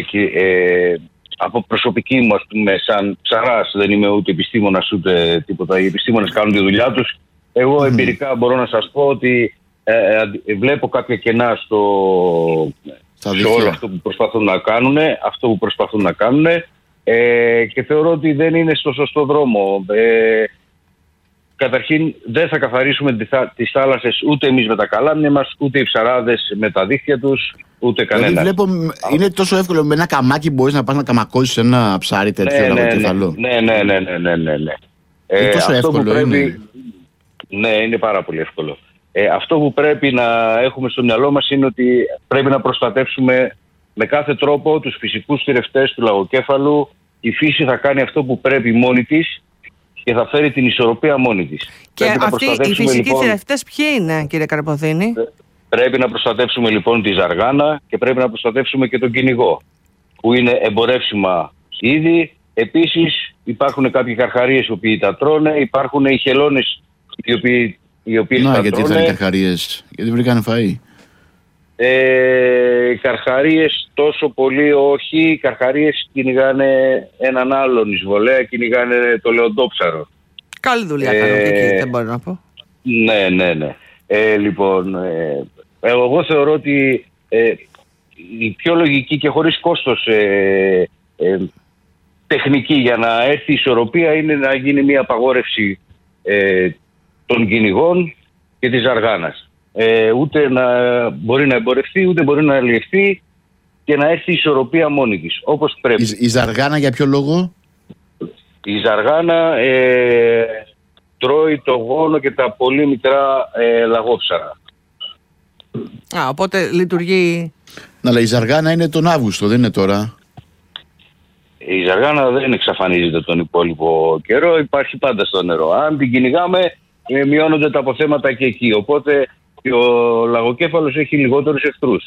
από προσωπική μου, ας πούμε, σαν ψαράς, δεν είμαι ούτε επιστήμονας ούτε τίποτα. Οι επιστήμονες κάνουν τη δουλειά τους. Εγώ εμπειρικά μπορώ να σας πω ότι βλέπω κάποια κενά σε όλο αυτό που προσπαθούν να κάνουν, και θεωρώ ότι δεν είναι στο σωστό δρόμο. Καταρχήν δεν θα καθαρίσουμε τις θάλασσες ούτε εμείς με τα καλάμια μας, ούτε οι ψαράδες με τα δίχτυα τους, ούτε κανένας.
Βλέπω, είναι τόσο εύκολο με ένα καμάκι μπορείς να πας να καμακώσεις ένα ψάρι τέτοιο λαγοκεφαλό.
Ναι.
Είναι τόσο εύκολο είναι.
Ναι, είναι πάρα πολύ εύκολο. Αυτό που πρέπει να έχουμε στο μυαλό μας είναι ότι πρέπει να προστατεύσουμε με κάθε τρόπο τους φυσικούς θηρευτές του λαγοκέφαλου. Η φύση θα κάνει αυτό που πρέπει μόνη της και θα φέρει την ισορροπία μόνη της.
Και αυτοί οι φυσικοί θηρευτές ποιοι είναι, κύριε Καρποθήνη?
Πρέπει να προστατεύσουμε λοιπόν τη ζαργάνα και πρέπει να προστατεύσουμε και τον κυνηγό, που είναι εμπορεύσιμα είδη. Επίσης υπάρχουν κάποιοι καρχαρίες οι οποίοι τα τρώνε, υπάρχουν οι χελώνες οι οποίες τα
γιατί
τρώνε.
θα είναι καρχαρίες, γιατί βρήκανε φαΐ.
Οι καρχαρίες τόσο πολύ όχι. Οι καρχαρίες κυνηγάνε έναν άλλον εισβολέα, κυνηγάνε το λεοντόψαρο.
Καλή δουλειά κάνω και εκεί, δεν μπορώ να πω.
Ναι. Λοιπόν, εγώ θεωρώ ότι η πιο λογική και χωρίς κόστος τεχνική για να έρθει η ισορροπία είναι να γίνει μια απαγόρευση των κυνηγών και της ζαργάνας. Ούτε να μπορεί να εμπορευτεί, ούτε μπορεί να αλλιευθεί, και να έρθει η ισορροπία μόνη της, όπως πρέπει.
Η ζαργάνα για ποιο λόγο?
Η ζαργάνα τρώει το γόνο και τα πολύ μικρά λαγόψαρα.
Οπότε λειτουργεί.
Αλλά η ζαργάνα είναι τον Αύγουστο, δεν είναι τώρα.
Η ζαργάνα δεν εξαφανίζεται τον υπόλοιπο καιρό, υπάρχει πάντα στο νερό. Αν την κυνηγάμε, μειώνονται τα αποθέματα και εκεί. Οπότε και ο λαγοκέφαλος έχει λιγότερους εχθρούς.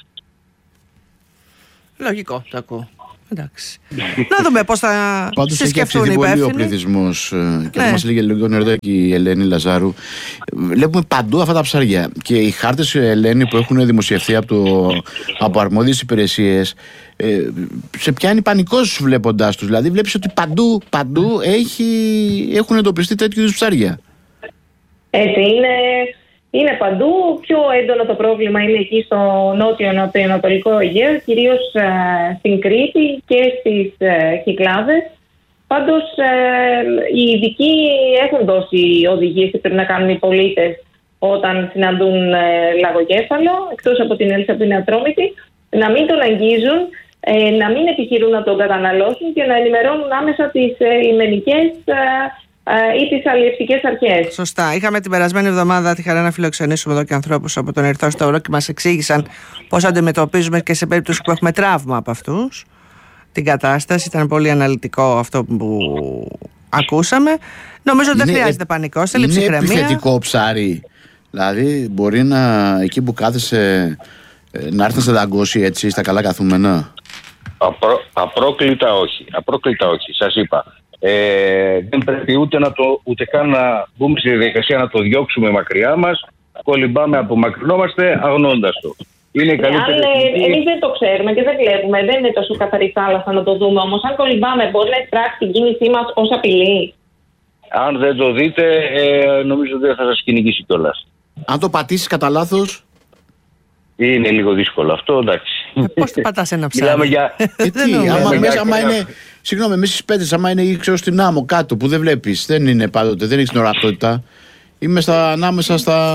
Λογικό, το ακούω. Εντάξει. Να δούμε πώς θα συσκεφτούν οι υπεύθυνοι.
Πάντως έχει αυξηθεί πολύ ο πληθυσμός και θα μας λέγει λίγο νερό και η Ελένη Λαζάρου. Βλέπουμε παντού αυτά τα ψάρια και οι χάρτες, Ελένη, που έχουν δημοσιευθεί από αρμόδιες υπηρεσίες, σε πιάνει πανικός βλέποντάς τους. Δηλαδή βλέπεις ότι παντού έχουν εντοπιστεί τέτοιου είδους ψάρια.
Έτσι είναι παντού. Πιο έντονο το πρόβλημα είναι εκεί στο νότιο-νοτιοανατολικό Αιγαίο, κυρίως στην Κρήτη και στις Κυκλάδες. Πάντως οι ειδικοί έχουν δώσει οδηγίες τι πρέπει να κάνουν οι πολίτες όταν συναντούν λαγοκέφαλο, εκτός από την ελσαπίνα ατρόμητη, να μην τον αγγίζουν, να μην επιχειρούν να τον καταναλώσουν και να ενημερώνουν άμεσα τις λιμενικές ή τις αλλιευτικές αρχές.
Σωστά. Είχαμε την περασμένη εβδομάδα τη χαρά να φιλοξενήσουμε εδώ και ανθρώπους από τον Ερυθρό Σταυρό και μας εξήγησαν πώς αντιμετωπίζουμε και σε περίπτωση που έχουμε τραύμα από αυτούς την κατάσταση. Ήταν πολύ αναλυτικό αυτό που ακούσαμε. Νομίζω ότι δεν χρειάζεται πανικός, θέλει ψυχραιμία.
Είναι επιθετικό ψάρι. Δηλαδή μπορεί εκεί που κάθεσαι να έρθει να σε δαγκώσει έτσι στα καλά καθούμενα.
Απρόκλητα όχι. Σας είπα. Δεν πρέπει ούτε καν να μπούμε στη διαδικασία να το διώξουμε μακριά μας. Κολυμπάμε, απομακρυνόμαστε αγνώντας το.
Εμείς δεν το ξέρουμε και δεν βλέπουμε. Δεν είναι τόσο καθαρή θάλασσα να το δούμε. Όμως, αν κολυμπάμε, μπορεί να εισπράξει την κίνησή μας ως απειλή.
Αν δεν το δείτε, νομίζω ότι δεν θα σας κυνηγήσει κιόλας.
Αν το πατήσεις κατά λάθος.
Είναι λίγο δύσκολο αυτό, εντάξει.
Πώς το πατάς ένα ψάρι?
Άμα είναι. Συγγνώμη, εμείς στις Πέτρες, άμα είναι ξέρω στην άμμο κάτω που δεν βλέπεις, δεν είναι πάντοτε, δεν έχεις την ορατότητα. Είμαι ανάμεσα στα.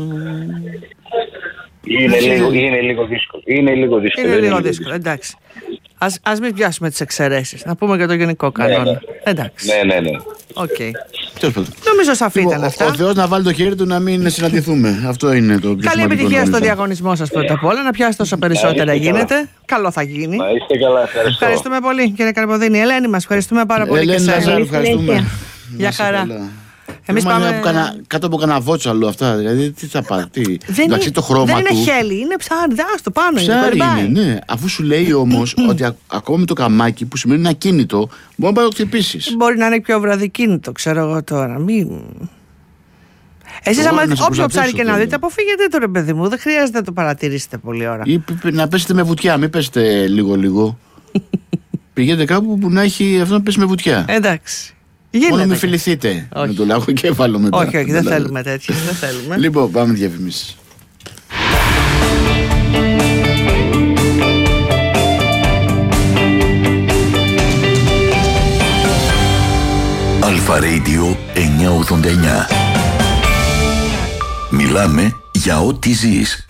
Είναι λίγο δύσκολο. Είναι λίγο δύσκολο,
εντάξει. Ας μην πιάσουμε τις εξαιρέσεις. Να πούμε για το γενικό κανόνα. Εντάξει.
Ναι.
Okay. Νομίζω σαφή ήταν αυτά.
Ο Θεός να βάλει το χέρι του να μην συναντηθούμε. Αυτό είναι το πιο
σημαντικό. Καλή επιτυχία στο διαγωνισμό σας πρώτα απ' όλα. Να πιάσετε όσο περισσότερα γίνεται. Καλό θα γίνει.
Να είστε καλά.
Ευχαριστούμε πολύ, κύριε Καρποδίνη. Ελένη, μας ευχαριστούμε πάρα πολύ.
Ελένη Λαζάρου, ευχαριστούμε.
Γεια χαρά.
Εμείς πάμε κάτω από κανένα βότσαλο αυτά. Δηλαδή τι θα πάει.
Εντάξει,
το χρώμα
δεν
του.
είναι χέλι, είναι ψάρι. Δάστο πάνω.
Ψάρι είναι, ναι. Αφού σου λέει όμως ότι ακόμα με το καμάκι που σημαίνει είναι ακίνητο, μπορεί να το χτυπήσεις.
Μπορεί να είναι πιο βραδικίνητο, ξέρω εγώ τώρα. Εσείς, όποιο ψάρι και να δείτε, αποφύγετε το, ρε παιδί μου. Δεν χρειάζεται να το παρατηρήσετε πολλή ώρα.
Ή να πέσετε με βουτιά, μην πέσετε λίγο-λίγο. Πηγαίνετε κάπου που να έχει αυτό να πέσει με βουτιά.
Εντάξει.
Μόνο μην φιληθείτε με το λαγοκέφαλο μετά.
Όχι, δεν θέλουμε τέτοιο.
Λοιπόν, πάμε διαφημίσεις.
Αλφα Radio 989. Μιλάμε για ό,τι ζεις.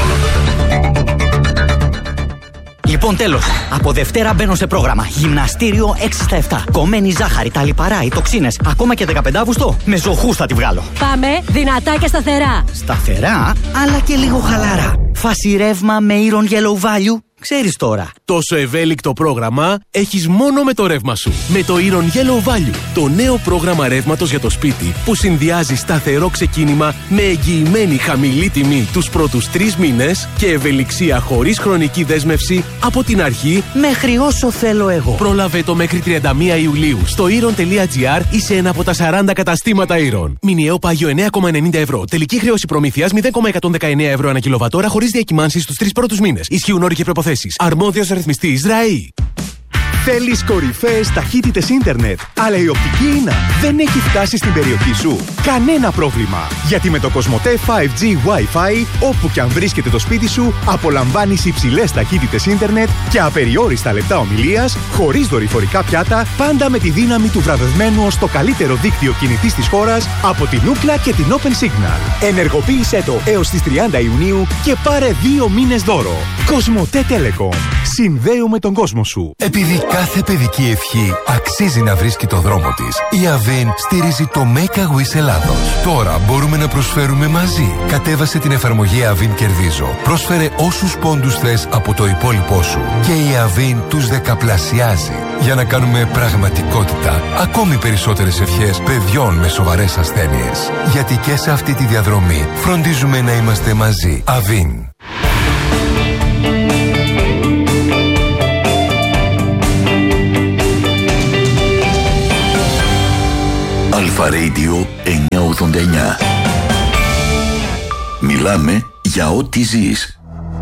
Λοιπόν, τέλος. Από Δευτέρα μπαίνω σε πρόγραμμα. Γυμναστήριο 6 στα 7. Κομμένη ζάχαρη, τα λιπαρά, οι τοξίνες. Ακόμα και 15 Αύγουστο. Με ζωχούς θα τη βγάλω.
Πάμε δυνατά και σταθερά.
Σταθερά, αλλά και λίγο χαλάρα. Φάση ρεύμα με Iron Yellow Value. Ξέρεις τώρα.
Τόσο ευέλικτο πρόγραμμα έχεις μόνο με το ρεύμα σου. Με το Iron Yellow Value, το νέο πρόγραμμα ρεύματος για το σπίτι που συνδυάζει σταθερό ξεκίνημα με εγγυημένη χαμηλή τιμή τους πρώτους 3 μήνες και ευελιξία χωρίς χρονική δέσμευση από την αρχή
μέχρι όσο θέλω εγώ.
Πρόλαβε το μέχρι 31 Ιουλίου στο iron.gr ή σε ένα από τα 40 καταστήματα Iron. Μηνιαίο πάγιο 9,90 ευρώ. Τελική χρέωση προμήθειας 0,119 ευρώ ανά κιλοβατόρα χωρίς διακυμάνσεις στους 3 πρώτους μήνες. Ισχύουν όροι και προϋποθέσεις. Αρμόδιος ρυθμιστής ΡΑΗ.
Θέλεις κορυφαίες ταχύτητες ίντερνετ, αλλά η οπτική ίνα δεν έχει φτάσει στην περιοχή σου? Κανένα πρόβλημα. Γιατί με το Κοσμοτέ 5G Wi-Fi, όπου και αν βρίσκεται το σπίτι σου, απολαμβάνεις υψηλές ταχύτητες ίντερνετ και απεριόριστα λεπτά ομιλίας, χωρίς δορυφορικά πιάτα, πάντα με τη δύναμη του βραβευμένου ως το καλύτερο δίκτυο κινητής της χώρας από την Ookla και την Open Signal. Ενεργοποίησέ το έως τις 30 Ιουνίου και πάρε 2 μήνες δώρο. Κοσμοτέ Telecom. Συνδέουμε τον κόσμο σου.
Επειδή
Κάθε παιδική ευχή αξίζει να βρίσκει το δρόμο της. Η Avin στηρίζει το Make a Wish Ελλάδος. Τώρα μπορούμε να προσφέρουμε μαζί. Κατέβασε την εφαρμογή Avin Κερδίζω. Πρόσφερε όσους πόντους θες από το υπόλοιπό σου. Και η Avin τους δεκαπλασιάζει. Για να κάνουμε πραγματικότητα ακόμη περισσότερες ευχές παιδιών με σοβαρές ασθένειες. Γιατί και σε αυτή τη διαδρομή φροντίζουμε να είμαστε μαζί. Avin.
Αλφα Radio 989. Μιλάμε για ό,τι ζεις.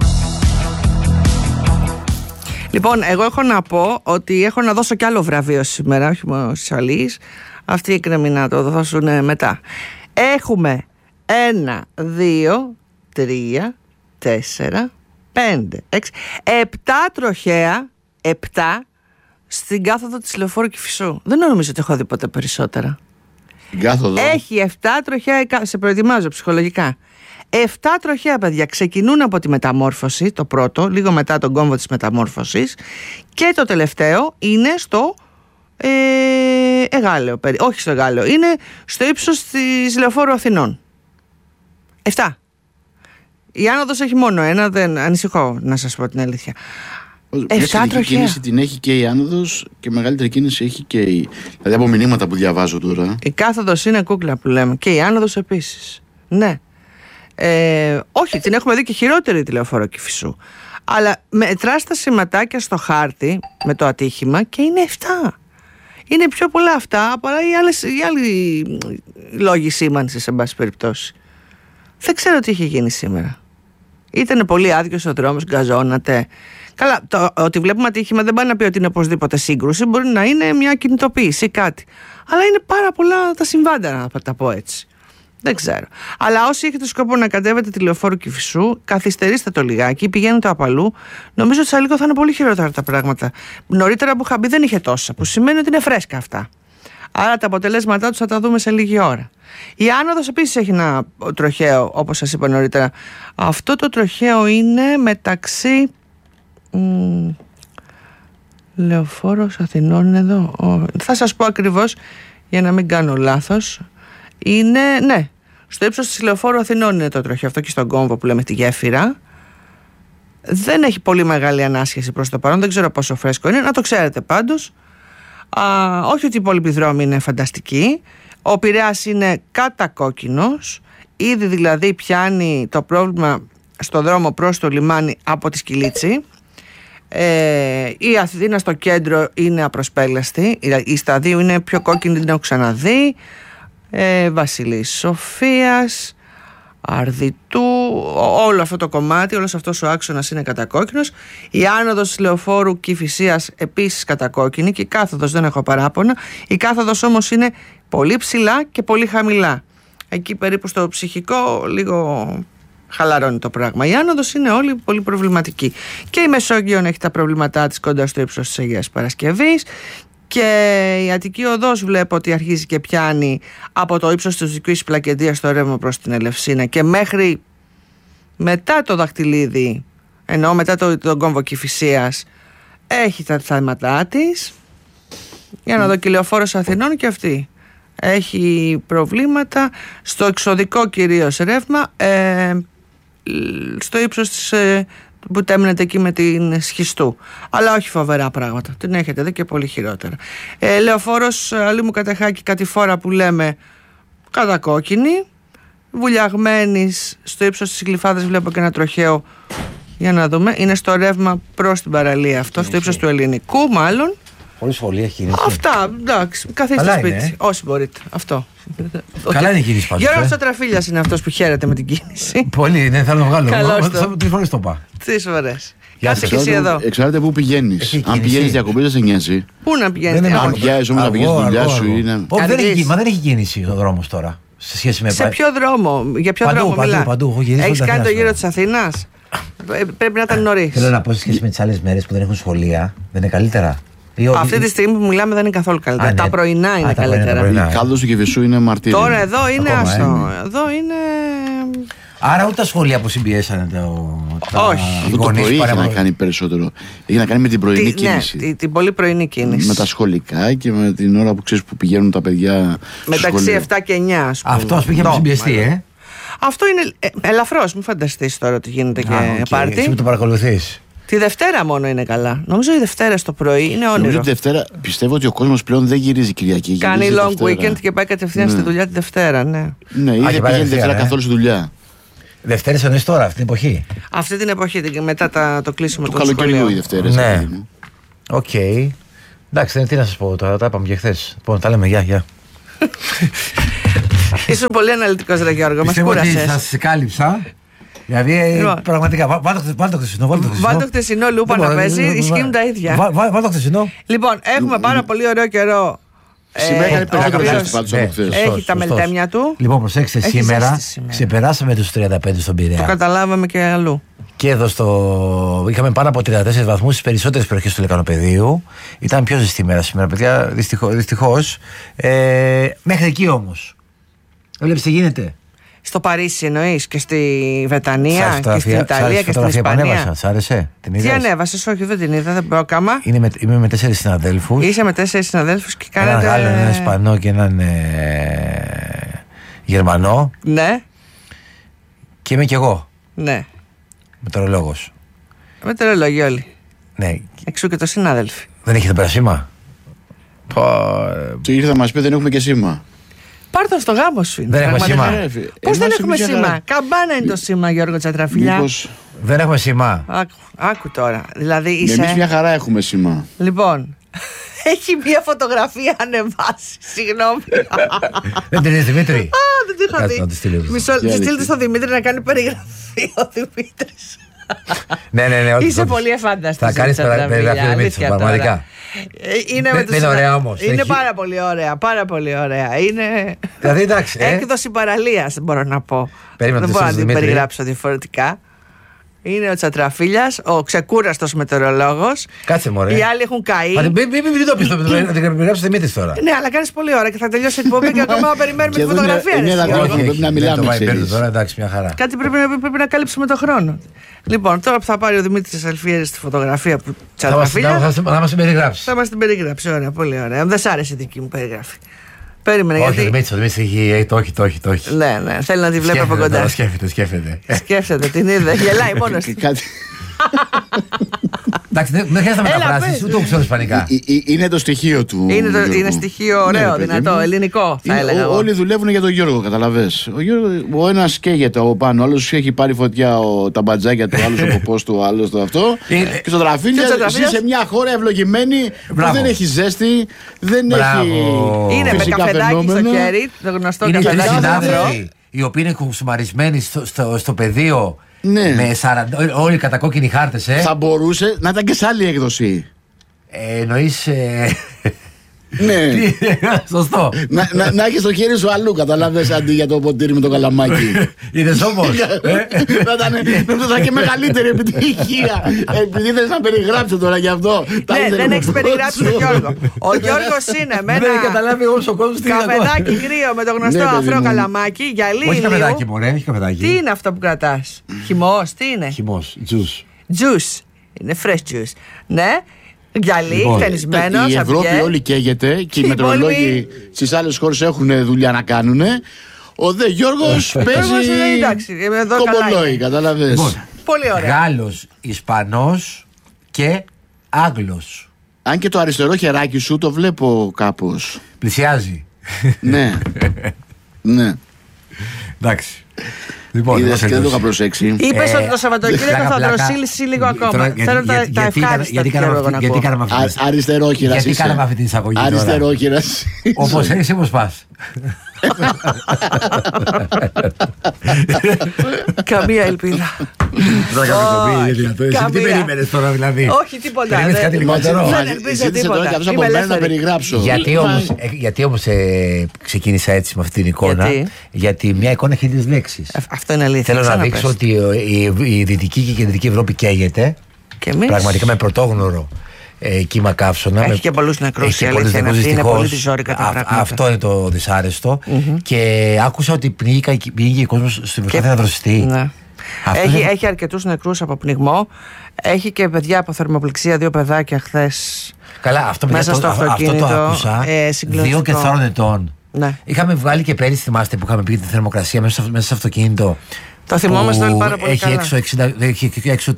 Λοιπόν, εγώ έχω να πω ότι έχω να δώσω κι άλλο βραβείο σήμερα, όχι μόνο στις Αλείς. Αυτοί εκκρεμεί να το δώσουν μετά. Έχουμε 1, 2, 3, 4, 5, 6, 7 τροχαία, 7 στην κάθοδο της Λεωφόρου Κηφισού. Δεν νομίζω ότι έχω δει ποτέ περισσότερα. Έχει 7 τροχαία, σε προετοιμάζω ψυχολογικά. 7 τροχαία, παιδιά, ξεκινούν από τη μεταμόρφωση, το πρώτο, λίγο μετά τον κόμβο της μεταμόρφωσης, και το τελευταίο είναι στο Εγάλεο, όχι στο Εγάλεο, είναι στο ύψος της Λεωφόρου Αθηνών. 7. Η άνοδος έχει μόνο ένα, δεν ανησυχώ να σας πω την αλήθεια.
7 τροχαία. Κίνηση την έχει και η άνοδος και μεγαλύτερη κίνηση έχει και η. Δηλαδή από μηνύματα που διαβάζω τώρα. Η
κάθοδος είναι κούκλα που λέμε και η άνοδος επίσης. Ναι. Όχι, την έχουμε δει και χειρότερη τη Λεωφόρο Κηφισού. Αλλά μετράς τα σηματάκια στο χάρτη με το ατύχημα και είναι 7. Είναι πιο πολλά αυτά παρά οι άλλοι λόγοι σήμανσης, εν πάση περιπτώσει. Δεν ξέρω τι είχε γίνει σήμερα. Ήταν πολύ άδειος ο δρόμος, γκαζώνατε. Καλά, ότι βλέπουμε ατύχημα δεν πάει να πει ότι είναι οπωσδήποτε σύγκρουση. Μπορεί να είναι μια κινητοποίηση ή κάτι. Αλλά είναι πάρα πολλά τα συμβάντα, να τα πω έτσι. Δεν ξέρω. Αλλά όσοι έχετε σκοπό να κατέβετε τη Λεωφόρου Κηφισού, καθυστερήστε το λιγάκι, πηγαίνετε από αλλού. Νομίζω ότι σε λίγο θα είναι πολύ χειρότερα τα πράγματα. Νωρίτερα που είχα μπει δεν είχε τόσα, που σημαίνει ότι είναι φρέσκα αυτά. Άρα τα αποτελέσματά τους θα τα δούμε σε λίγη ώρα. Η άνοδος επίσης έχει ένα τροχαίο, όπως σας είπα νωρίτερα. Αυτό το τροχαίο είναι μεταξύ Λεωφόρος Αθηνών είναι εδώ. Θα σας πω ακριβώς για να μην κάνω λάθος. Είναι, ναι, στο ύψος της Λεωφόρου Αθηνών είναι το τροχαίο αυτό, και στον κόμβο που λέμε τη γέφυρα. Δεν έχει πολύ μεγάλη ανάσχεση προς το παρόν, δεν ξέρω πόσο φρέσκο είναι, να το ξέρετε πάντως. Όχι ότι οι υπόλοιποι δρόμοι είναι φανταστικοί. Ο Πειραιάς είναι κατακόκκινος. Ήδη δηλαδή πιάνει το πρόβλημα στο δρόμο προς το λιμάνι από τη Σκυλίτση. Η Αθήνα στο κέντρο είναι απροσπέλαστη. Η Σταδίου είναι πιο κόκκινη, την έχω ξαναδεί. Βασιλής Σοφίας, Αρδιτού, όλο αυτό το κομμάτι, όλος αυτός ο άξονας είναι κατακόκκινος. Η άνοδος Λεωφόρου Κηφισίας επίσης κατακόκκινη, και η κάθοδος δεν έχω παράπονα. Η κάθοδος όμως είναι πολύ ψηλά και πολύ χαμηλά. Εκεί περίπου στο ψυχικό λίγο χαλαρώνει το πράγμα. Η άνοδος είναι όλη πολύ προβληματική. Και η Μεσόγειον έχει τα προβλήματά της κοντά στο ύψος της Αγίας Παρασκευής. Και η Αττική Οδός βλέπω ότι αρχίζει και πιάνει από το ύψος της Δυτικής Πλακεντίας στο ρεύμα προς την Ελευσίνα και μέχρι μετά το Δαχτυλίδι, ενώ μετά τον κόμβο Κηφισίας, έχει τα θέματά της. Για να δω, και Λεωφόρος Αθηνών και αυτή έχει προβλήματα στο εξωδικό κυρίως ρεύμα, στο ύψος της που τέμνεται εκεί με την Σχιστού, αλλά όχι φοβερά πράγματα, την έχετε δει και πολύ χειρότερα. Λεωφόρος Αλήμου Κατεχάκη Κατηφόρα που λέμε κατακόκκινη, βουλιαγμένης στο ύψος της Γλυφάδας βλέπω και ένα τροχαίο, για να δούμε, είναι στο ρεύμα προς την παραλία αυτό, στο ύψος του Ελληνικού μάλλον.
Πολύ σχολεία κίνηση.
Αυτά, εντάξει, καθίστε σπίτι, όσοι μπορείτε. Αυτό.
Καλά είναι η κίνηση πάντως.
Γιώργος Τσοτραφίλιας είναι αυτός που χαίρεται με την κίνηση.
Πολύ, δεν θέλω να βγάλω.
Καλώς το.
3 φορές το πάω.
3 φορές. Κάτσε και εσύ εδώ.
Εξαρτάται πού πηγαίνεις. Αν πηγαίνεις διακοπές δεν σε νοιάζει.
Πού να πηγαίνεις?
Αν πιάσεις όμως να πηγαίνεις στη δουλειά σου είναι.
Μα δεν έχει κίνηση ο δρόμος τώρα.
Σε ποιο δρόμο, για ποιο δρόμο μιλάς? Έχεις κάνει το γύρο της Αθήνας? Πρέπει να ήταν νωρίς.
Θέλω να πω σε σχέση με τις άλλες μέρες που δεν έχουν σχολεία, δεν είναι καλύτερα?
Αυτή τη στιγμή που μιλάμε δεν είναι καθόλου καλύτερα. Τα πρωινά είναι καλύτερα.
Η κάδος του Κηφισού είναι μαρτύριο.
Τώρα εδώ είναι άστο. Εδώ είναι.
Άρα ούτε τα σχολεία που συμπιέσανε
Όχι.
Αυτό το πρωί είχε να κάνει περισσότερο. Είχε να κάνει με την πρωινή κίνηση.
Ναι, την πολύ πρωινή κίνηση.
Με τα σχολικά και με την ώρα που ξέρεις που πηγαίνουν τα παιδιά.
Μεταξύ 7 και 9, ας πούμε.
Αυτό πήγε να συμπιεστεί,
Αυτό είναι ελαφρώς, μην φανταστείς τώρα ότι γίνεται και πάρτι.
Εσύ που το παρακολουθείς.
Τη Δευτέρα μόνο είναι καλά. Νομίζω η Δευτέρα το πρωί είναι όνειρο.
Νομίζω τη Δευτέρα πιστεύω ότι ο κόσμος πλέον δεν γυρίζει Κυριακή.
Κάνει long weekend και πάει κατευθείαν στη δουλειά τη Δευτέρα, ναι.
Ναι, ή δεν πηγαίνει Δευτέρα καθόλου στη δουλειά.
Δευτέρες εννοείς τώρα, αυτή την εποχή.
Αυτή την εποχή, μετά το κλείσιμο του
καλοκαιριού οι Δευτέρες.
Ναι. Οκ. Εντάξει, τι να σας πω τώρα, τα είπαμε και χθες. Λοιπόν, τα λέμε, γεια.
Ήσουν πολύ αναλυτικός, ρε Γιώργο, μας κούρασες.
Πιστεύω ότι σας κάλυψα. Δηλαδή, πραγματικά, βάλτε το χθεσινό.
Βάλτε το χθεσινό, Λούπα να παίζει, ισχύουν τα ίδια.
Βάλτε το χθεσινό.
Λοιπόν, έχουμε πάρα πολύ ωραίο καιρό.
Σήμερα έκανε περισσότερο πάντως από χθες.
Έχει τα μελτέμια του.
Λοιπόν, προσέξτε, σήμερα ξεπεράσαμε τους 35 στον Πειραιά.
Το καταλάβαμε και αλλού.
Και εδώ είχαμε πάνω από 34 βαθμούς στις περισσότερες περιοχές του Λεκανοπεδίου. Ήταν πιο ζεστή μέρα σήμερα, παιδιά, δυστυχώς. Μέχρι εκεί όμως. Βλέπεις τι γίνεται.
Στο Παρίσι εννοείς και στη Βρετανία και στην Ιταλία και στην Ισπανία.
Σ' άρεσε, την είδες?
Τι ανέβασες? Όχι, δεν την είδα, δεν πρόκαμα.
Είμαι με 4 συναδέλφους.
Είσαι με 4 συναδέλφους και κάνατε...
Έναν Γάλλο, έναν Ισπανό και έναν Γερμανό.
Ναι.
Και είμαι κι εγώ.
Ναι.
Μετεωρολόγος.
Μετεωρολόγοι όλοι.
Ναι.
Εξού και το συνάδελφοι.
Δεν έχετε πέρα σήμα?
Του ήρθε να μας πει δεν έχουμε και σήμα.
Πάρ' τον στο γάμο σου.
Δεν έχουμε σήμα.
Πώς δεν έχουμε σήμα? Καμπάνα είναι το σήμα, Γιώργο Τσατραφιλιά.
Δεν έχουμε σήμα.
Άκου τώρα. Δηλαδή είσαι...
Εμείς μια χαρά έχουμε σήμα.
Λοιπόν, έχει μια φωτογραφία ανεβάσει. Συγγνώμη.
Δεν την είδες, Δημήτρη?
Δεν την είχα δει. Μισό, τη στείλτε στο Δημήτρη να κάνει περιγραφή ο Δημήτρης.
Ναι.
Είσαι πολύ εφάνταστος.
Θα κάνεις περιγραφή ο Δημήτρης, πραγματικά. Είναι ωραία όμως.
Είναι πάρα πολύ ωραία. Πάρα πολύ ωραία. Είναι.
Δηλαδή εντάξει.
Έκδοση παραλίας, μπορώ να πω. Δεν μπορώ να την περιγράψω διαφορετικά. Είναι ο Τσατραφίλιας, ο ξεκούραστος μετεωρολόγος.
Κάτσε μωρέ.
Οι άλλοι έχουν καεί.
Μην το πεις, θα την περιγράψω Δημήτρη τώρα.
Ναι, αλλά κάνεις πολύ ώρα και θα τελειώσει η εκπομπή και ακόμα περιμένουμε τη φωτογραφία.
Πρέπει να μιλάμε.
Τώρα εντάξει, μια χαρά.
Κάτι πρέπει να κάλυψουμε το χρόνο. Λοιπόν, τώρα που θα πάρει ο Δημήτρης Αλφιέρης στη φωτογραφία που Τσατραφίλια.
Θα μας την περιγράψει.
Θα μας την περιγράψει, ωραία, πολύ ωραία. Δεν σ' άρεσε η δική μου περιγραφή. Περίμενε.
Όχι, ο Δημήτρης έχει. Το έχει.
Ναι, θέλει να τη βλέπει από κοντά.
Σκέφτεται.
Σκέφτεται, την είδε. Γελάει μόνος του.
Εντάξει, δεν χρειάζεται να μεταφράσεις, ούτε ξέρω ισπανικά.
Είναι το στοιχείο του.
Είναι στοιχείο ωραίο, δυνατό, ελληνικό θα έλεγα.
Όλοι δουλεύουν για τον Γιώργο, καταλαβες. Ο ένας καίγεται από πάνω, ο άλλος έχει πάρει φωτιά τα μπατζάκια του, άλλος ο ποπός του, ο άλλος το αυτό. Και στο Τσατραφίλια ζει σε μια χώρα ευλογημένη που δεν έχει ζέστη, δεν έχει.
Είναι με καφεδάκι στο χέρι, το γνωστό καφεδάκι.
Οι οποίοι είναι κουσουμαρισμένοι στο πεδίο.
Ναι.
Με 40, όλοι κατακόκκινοι χάρτες.
Θα μπορούσε να ήταν και σε άλλη έκδοση.
Εννοείς.
Ναι.
Σωστό.
Να έχεις το χέρι σου αλλού, καταλάβες, αντί για το ποτήρι με το καλαμάκι.
Είδες όμως.
Θα ήταν και μεγαλύτερη επιτυχία. Επειδή θες να περιγράψω τώρα γι' αυτό.
Ναι, δεν έχεις περιγράψει τον Γιώργο. Ο Γιώργος είναι με ένα καφεδάκι κρύο με το γνωστό αφρό καλαμάκι, γυαλί.
Όχι καφεδάκι, μωρέ, όχι καφεδάκι.
Τι είναι αυτό που κρατάς? Χυμός, τι είναι?
Χυμός, juice.
Juice. Είναι fresh juice. Ναι. Γυαλί, χτενισμένο.
Η Ευρώπη όλη καίγεται και οι μετεωρολόγοι στις άλλες χώρες έχουν δουλειά να κάνουν. Ο δε Γιώργος παίζει κομπολόι, καταλαβες.
Πολύ ωραία.
Γάλλος, Ισπανός και Άγγλος.
Αν και το αριστερό χεράκι σου το βλέπω κάπως.
Πλησιάζει.
Ναι. Ναι.
Εντάξει. Λοιπόν,
είδες και δεν το είχα προσέξει.
Είπες ότι το Σαββατοκύριακο θα δροσίλησει λίγο ακόμα. Θέλω τα ευχάριστα.
Γιατί κάναμε αυτή την
αριστερόχειρας.
Γιατί κάναμε αυτή την εισαγωγή.
Αριστερόχειρας.
Όπως είσαι, όπως πας.
Καμία ελπίδα.
Τι περίμενες τώρα δηλαδή?
Όχι τίποτα.
Περίμενες κάτι λιγότερο?
Δεν ελπίζω τίποτα.
Είμαι ελεύθερη. Να περιγράψω.
Γιατί όμως ξεκίνησα έτσι με αυτή την εικόνα? Γιατί μια εικόνα έχει 2 λέξεις.
Αυτό είναι αλήθεια.
Θέλω να δείξω ότι η Δυτική και η Κεντρική Ευρώπη καίγεται. Πραγματικά με πρωτόγνωρο κύμα καύσωνα.
Έχει και πολλούς νεκρούς. Είναι πολύ δυσόρικα τα πράγματα.
Αυτό είναι το δυσάρεστο. Και άκουσα ότι πνίγηκε ο κόσμος στην προσπάθεια να δροσιστεί.
Ναι. Έχει αρκετούς νεκρούς από πνιγμό. Έχει και παιδιά από θερμοπληξία, 2 παιδάκια χθες.
Καλά, αυτό το άκουσα. 2 και 4 ετών.
Ναι.
Είχαμε βγάλει και πέρυσι, θυμάστε, που είχαμε πει τη θερμοκρασία μέσα στο αυτοκίνητο.
Το θυμόμαστε όλοι πάρα πολύ καλά.
Έχει έξω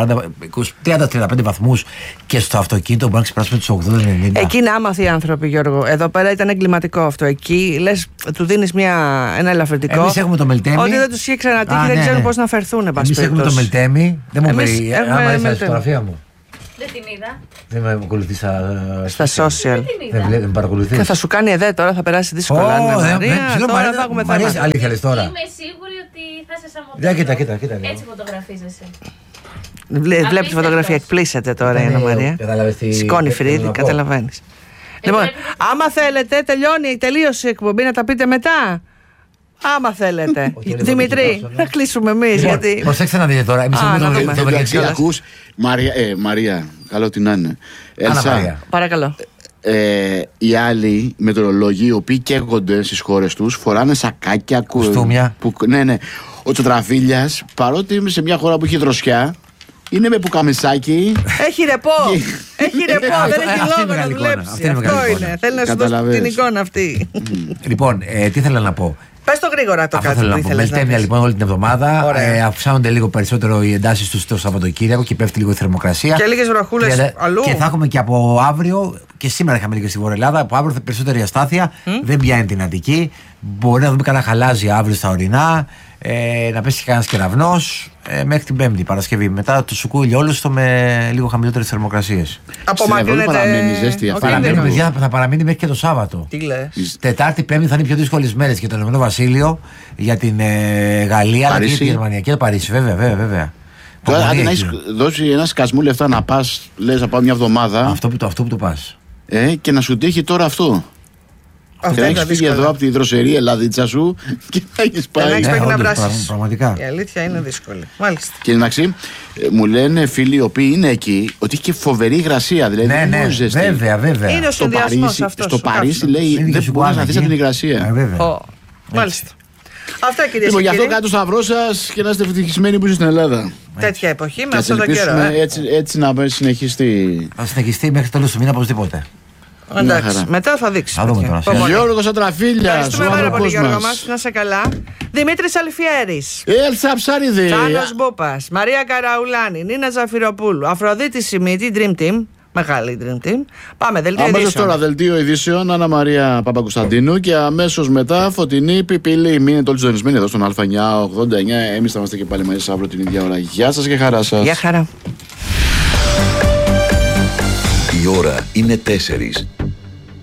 30-35 βαθμούς και στο αυτοκίνητο μπορεί να ξεπεράσουμε τους 80-90.
Εκεί είναι άμαθοι οι άνθρωποι, Γιώργο. Εδώ πέρα ήταν εγκληματικό αυτό. Εκεί λες, του δίνεις ένα ελαφρυντικό.
Εμείς έχουμε το Μελτέμι.
Ότι δεν τους είχε ξανατύχει, δεν ξέρουν πώς να φερθούν.
Εμείς έχουμε το Μελτέμι. Δεν μου πει, άμα είσαι στη φωτογραφία μου.
Δεν την είδα.
Δεν με ακολουθεί
στα social.
Δεν με παρακολουθεί.
Και θα σου κάνει εδώ τώρα, θα περάσει δύσκολα.
Τώρα θα έχουμε θέματα. Αλήθεια λες τώρα.
Είμαι σίγουρη ότι θα σε σαμοποιήσω.
Κοίτα.
Έτσι φωτογραφίζεσαι.
Βλέπει τη φωτογραφία, εκπλήσεται τώρα η Αννα Μαρία. Σηκώνει φρύδι, καταλαβαίνει. Λοιπόν, άμα θέλετε, τελείωσε η εκπομπή, να τα πείτε μετά. Άμα θέλετε. Δημητρή, θα κλείσουμε εμείς. Γιατί...
Προσέξτε να δείτε τώρα. Εμείς έχουμε το
Βελγιακό. Μαρία, καλό τι να είναι.
Ελσά, παρακαλώ.
Οι άλλοι μετεωρολόγοι, οι οποίοι καίγονται στις χώρες τους, φοράνε σακάκια,
κουστούμια.
Ναι. Ο Τσοτραφίλιας, παρότι είμαι σε μια χώρα που έχει δροσιά, είναι με πουκαμισάκι.
Έχει ρεπό. Δεν έχει λόγο να δουλέψει. Αυτό είναι. Θέλει να σου δώσει την εικόνα αυτή.
Λοιπόν, τι θέλω να πω.
Πες το γρήγορα το κάτι που ήθελες να
πεις. Λοιπόν, όλη την εβδομάδα αυξάνονται λίγο περισσότερο οι εντάσεις τους στο Σαββατοκύριακο και πέφτει λίγο η θερμοκρασία.
Και λίγες βροχούλες αλλού.
Και θα έχουμε και από αύριο, και σήμερα είχαμε λίγο στη Βορειοελλάδα, από αύριο περισσότερη αστάθεια. Δεν πιάνει την Αττική. Μπορεί να δούμε κανένα χαλάζι αύριο στα ορεινά. Να πέσει κανένας κεραυνός μέχρι την Πέμπτη, Παρασκευή. Μετά το σουκούλι όλο στο με λίγο χαμηλότερες θερμοκρασίες.
Απομακρύνεται.
Παραμένει ζέστη.
Θα παραμείνει μέχρι και το Σάββατο.
Τι λες.
Τετάρτη, Πέμπτη θα είναι οι πιο δύσκολες μέρες για το Ηνωμένο Βασίλειο, για την Γαλλία, αλλά και για τη Γερμανία και το Παρίσι. Βέβαια.
Τώρα, αν έχει δώσει ένα σκασμού λεφτά να πας, λες να πάω μια εβδομάδα.
Αυτό που το πας.
Και να σου τύχει τώρα αυτό. Και να έχεις φύγει εδώ από τη δροσερή Ελλαδίτσα σου και να έχεις πάει.
Να έχεις πάει να βράσεις.
Πραγματικά.
Η αλήθεια είναι δύσκολη. Μάλιστα.
Και εντάξει, μου λένε φίλοι οι οποίοι είναι εκεί ότι έχει και φοβερή υγρασία. Δηλαδή
ναι, βέβαια.
Είναι ο συνδυασμός αυτός.
Στο Παρίσι λέει δεν μπορείς να δεις από την υγρασία.
Μάλιστα. Αυτά, κυρίες και κύριοι.
Λοιπόν, γι' αυτό κάτω σταυρό σας και να είστε ευτυχισμένοι που είστε στην Ελλάδα.
Τέτοια εποχή με αυτόν τον καιρό.
Έτσι να συνεχιστεί.
Θα συνεχιστεί μέχρι τέλος του μήνα οπωσδήποτε.
Εντάξει, μετά θα δείξει.
Γιώργος Ατραφίλιας.
Ευχαριστούμε πάρα πολύ, Γιώργο μας. Να σε καλά. Δημήτρης Αλφιέρης.
Έλσα Ψάριδη.
Τσάνος Μπούπας. Μαρία Καραουλάνη. Νίνα Ζαφυροπούλου. Αφροδίτη Σιμίτη. Dream Team. Μεγάλη Dream Team. Πάμε, δελτίο ειδήσεων.
Αμέσως τώρα δελτίο ειδήσεων. Άννα Μαρία Παπακοσταντίνου. Και αμέσως μετά Φωτεινή Πιπίλη. Μείνετε όλοι συντονισμένοι εδώ στον Α989. Εμείς θα είμαστε και πάλι μαζί αύριο την ίδια ώρα. Γεια σας και χαρά σας.
Γεια χαρά.
Η ώρα είναι 4.